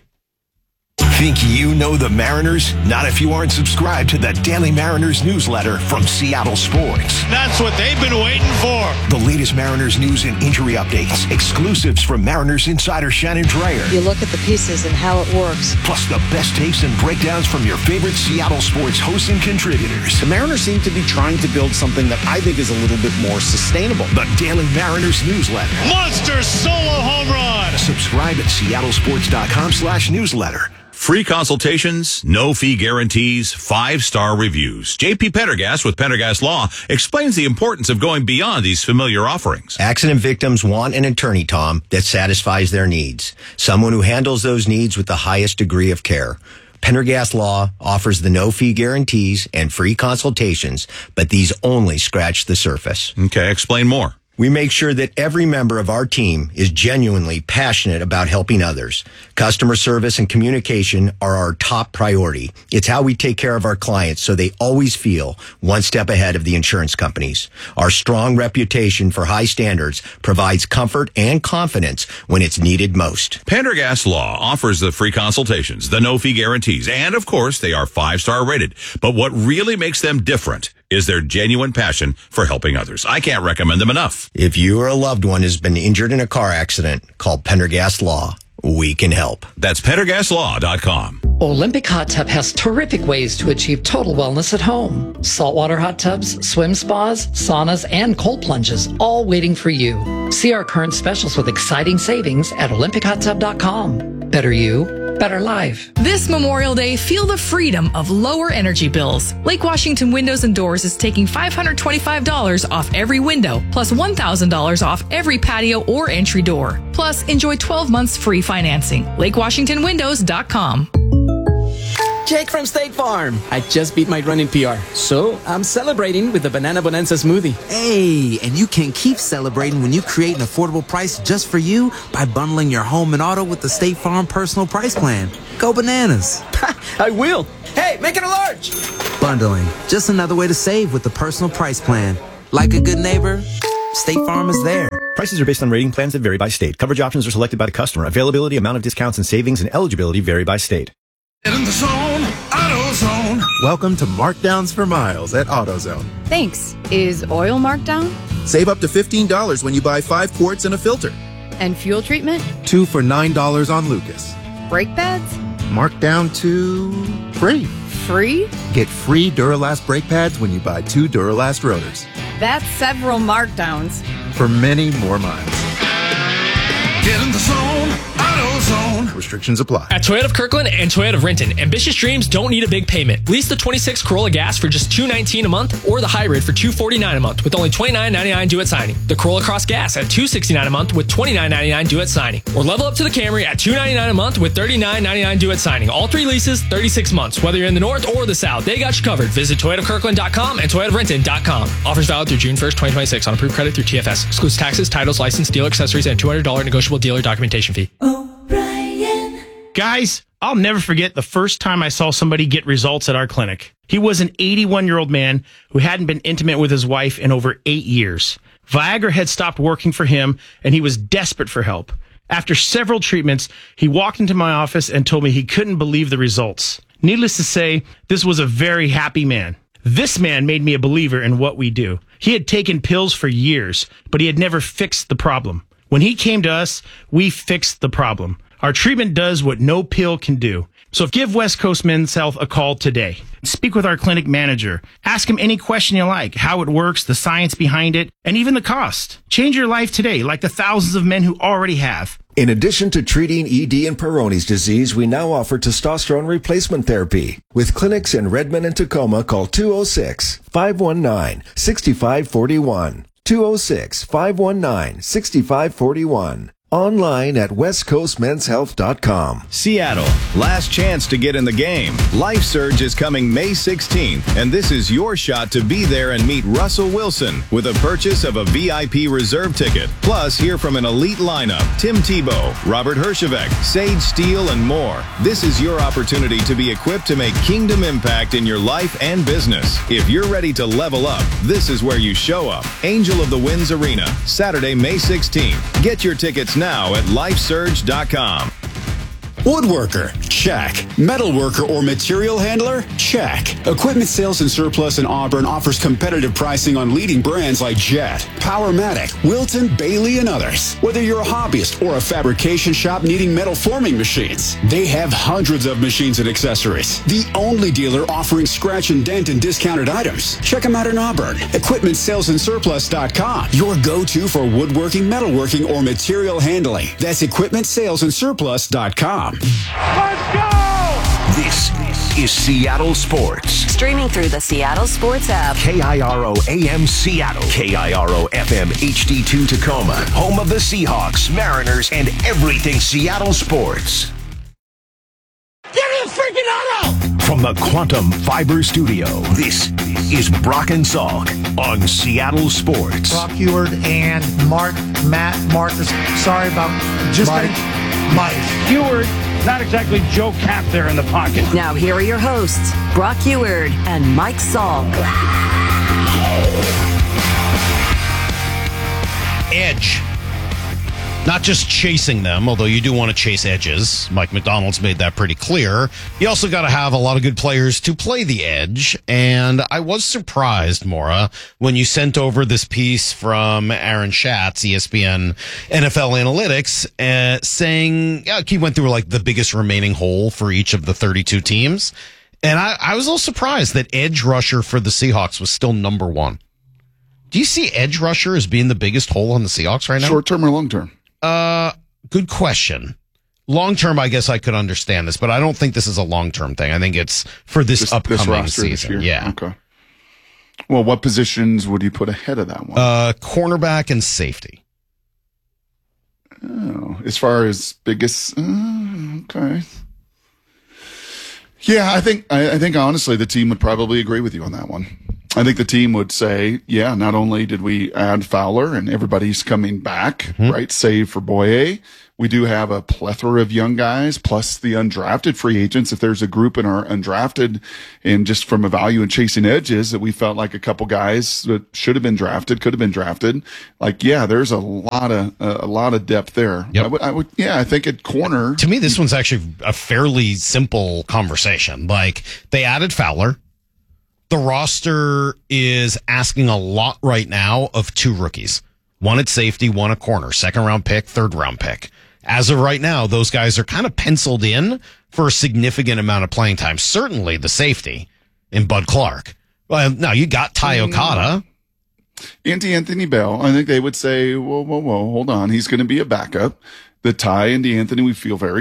Speaker 4: Think you know the Mariners? Not if you aren't subscribed to the Daily Mariners newsletter from Seattle Sports.
Speaker 22: That's what they've been waiting for.
Speaker 4: The latest Mariners news and injury updates, exclusives from Mariners insider Shannon Dreyer.
Speaker 12: You look at the pieces and how it works.
Speaker 4: Plus the best takes and breakdowns from your favorite Seattle sports hosts and contributors.
Speaker 13: The Mariners seem to be trying to build something that I think is a little bit more sustainable.
Speaker 4: The Daily Mariners newsletter.
Speaker 22: Monster solo home run.
Speaker 4: Subscribe at seattlesports.com slash newsletter.
Speaker 14: Free consultations, no fee guarantees, five-star reviews. J P Pendergast with Pendergast Law explains the importance of going beyond these familiar offerings.
Speaker 15: Accident victims want an attorney, Tom, that satisfies their needs. Someone who handles those needs with the highest degree of care. Pendergast Law offers the no-fee guarantees and free consultations, but these only scratch the surface.
Speaker 14: Okay, explain more.
Speaker 15: We make sure that every member of our team is genuinely passionate about helping others. Customer service and communication are our top priority. It's how we take care of our clients so they always feel one step ahead of the insurance companies. Our strong reputation for high standards provides comfort and confidence when it's needed most.
Speaker 14: Pendergast Law offers the free consultations, the no-fee guarantees, and of course, they are five-star rated. But what really makes them different is their genuine passion for helping others. I can't recommend them enough.
Speaker 15: If you or a loved one has been injured in a car accident, call Pendergast Law. We can help.
Speaker 14: That's pendergast law dot com.
Speaker 5: Olympic Hot Tub has terrific ways to achieve total wellness at home. Saltwater hot tubs, swim spas, saunas, and cold plunges, all waiting for you. See our current specials with exciting savings at olympic hot tub dot com. Better you, better life.
Speaker 6: This Memorial Day, feel the freedom of lower energy bills. Lake Washington Windows and Doors is taking five hundred twenty-five dollars off every window, plus one thousand dollars off every patio or entry door. Plus, enjoy twelve months free financing. lake washington windows dot com.
Speaker 7: Jake from State Farm. I just beat my running P R, so I'm celebrating with the Banana Bonanza smoothie.
Speaker 16: Hey, and you can keep celebrating when you create an affordable price just for you by bundling your home and auto with the State Farm Personal Price Plan. Go bananas.
Speaker 7: I will. Hey, make it a large.
Speaker 16: Bundling, just another way to save with the Personal Price Plan. Like a good neighbor, State Farm is there.
Speaker 18: Prices are based on rating plans that vary by state. Coverage options are selected by the customer. Availability, amount of discounts and savings, and eligibility vary by state.
Speaker 17: In the zone, AutoZone.
Speaker 20: Welcome to Markdowns for Miles at AutoZone.
Speaker 27: Thanks. Is oil marked down?
Speaker 20: Save up to fifteen dollars when you buy five quarts and a filter.
Speaker 27: And fuel treatment?
Speaker 20: Two for nine dollars on Lucas.
Speaker 27: Brake pads?
Speaker 20: Marked down to free.
Speaker 27: Free?
Speaker 20: Get free Duralast brake pads when you buy two Duralast rotors.
Speaker 27: That's several markdowns.
Speaker 20: For many more miles.
Speaker 17: Get in the zone, AutoZone.
Speaker 20: Restrictions apply.
Speaker 28: At Toyota of Kirkland and Toyota of Renton, ambitious dreams don't need a big payment. Lease the twenty-six Corolla Gas for just two hundred nineteen dollars a month, or the Hybrid for two hundred forty-nine dollars a month with only twenty-nine ninety-nine due at signing. The Corolla Cross Gas at two hundred sixty-nine dollars a month with twenty-nine ninety-nine due at signing. Or level up to the Camry at two hundred ninety-nine dollars a month with thirty-nine ninety-nine due at signing. All three leases, thirty-six months. Whether you're in the north or the south, they got you covered. Visit toyota kirkland dot com and toyota of renton dot com. Offers valid through June first, twenty twenty-six on approved credit through T F S. Excludes taxes, titles, license, dealer accessories, and two hundred dollars negotiable dealer documentation fee.
Speaker 29: Guys, I'll never forget the first time I saw somebody get results at our clinic. He was an eighty-one-year-old man who hadn't been intimate with his wife in over eight years. Viagra had stopped working for him, and he was desperate for help. After several treatments, he walked into my office and told me he couldn't believe the results. Needless to say, this was a very happy man. This man made me a believer in what we do. He had taken pills for years, but he had never fixed the problem. When he came to us, we fixed the problem. Our treatment does what no pill can do. So give West Coast Men's Health a call today. Speak with our clinic manager. Ask him any question you like, how it works, the science behind it, and even the cost. Change your life today, like the thousands of men who already have.
Speaker 30: In addition to treating E D and Peyronie's disease, we now offer testosterone replacement therapy. With clinics in Redmond and Tacoma, call two oh six, five one nine, six five four one. two oh six, five one nine, six five four one. Online at west coast men's health dot com.
Speaker 31: Seattle, last chance to get in the game. Life Surge is coming May sixteenth, and this is your shot to be there and meet Russell Wilson with a purchase of a V I P reserve ticket. Plus, hear from an elite lineup, Tim Tebow, Robert Herjavec, Sage Steele, and more. This is your opportunity to be equipped to make kingdom impact in your life and business. If you're ready to level up, this is where you show up. Angel of the Winds Arena, Saturday, May sixteenth. Get your tickets now at life surge dot com.
Speaker 32: Woodworker, check. Metalworker or material handler, check. Equipment Sales and Surplus in Auburn offers competitive pricing on leading brands like Jet, Powermatic, Wilton, Bailey, and others. Whether you're a hobbyist or a fabrication shop needing metal forming machines, they have hundreds of machines and accessories. The only dealer offering scratch and dent and discounted items. Check them out in Auburn. Equipment Sales and Surplus dot com. Your go-to for woodworking, metalworking, or material handling. That's Equipment Sales and Surplus dot com.
Speaker 4: Let's go! This is Seattle Sports.
Speaker 19: Streaming through the Seattle Sports app.
Speaker 4: K I R O A M Seattle. K I R O F M H D two Tacoma. Home of the Seahawks, Mariners, and everything Seattle sports.
Speaker 17: Give me a freaking auto!
Speaker 4: From the Quantum Fiber Studio, this is Brock and Salk on Seattle Sports.
Speaker 1: Brock Heward and Mark, Matt, Marcus. Sorry about just
Speaker 2: Mike.
Speaker 1: Mike.
Speaker 2: Heward, not exactly Joe Cap there in the pocket.
Speaker 19: Now here are your hosts, Brock Heward and Mike Salk.
Speaker 3: Edge. Not just chasing them, although you do want to chase edges. Mike McDonald's made that pretty clear. You also got to have a lot of good players to play the edge. And I was surprised, Maura, when you sent over this piece from Aaron Schatz, E S P N N F L Analytics, uh, saying, yeah, he went through like the biggest remaining hole for each of the thirty-two teams. And I, I was a little surprised that edge rusher for the Seahawks was still number one. Do you see edge rusher as being the biggest hole on the Seahawks right now?
Speaker 8: Short term or long term?
Speaker 3: Uh, good question. Long term, I guess I could understand this, but I don't think this is a long term thing. I think it's for this, this upcoming
Speaker 8: this
Speaker 3: season.
Speaker 8: This
Speaker 3: yeah.
Speaker 8: Okay. Well, what positions would you put ahead of that one?
Speaker 3: Uh, cornerback and safety.
Speaker 8: Oh, as far as biggest, uh, okay. Yeah, I think I, I think honestly the team would probably agree with you on that one. I think the team would say, yeah, not only did we add Fowler and everybody's coming back, mm-hmm. right, save for Boye, we do have a plethora of young guys plus the undrafted free agents. If there's a group in our undrafted and just from a value in chasing edges that we felt like a couple guys that should have been drafted, could have been drafted, like, yeah, there's a lot of, uh, a lot of depth there.
Speaker 3: Yep.
Speaker 8: I would, I would, yeah, I think at corner.
Speaker 3: To me, this one's actually a fairly simple conversation. Like, they added Fowler. The roster is asking a lot right now of two rookies. One at safety, one at corner. Second round pick, third round pick. As of right now, those guys are kind of penciled in for a significant amount of playing time. Certainly the safety in Bud Clark. Well, now you got Ty Okada.
Speaker 8: And Anthony Bell. I think they would say, whoa, whoa, whoa, hold on. He's going to be a backup. The Ty and Anthony, we feel very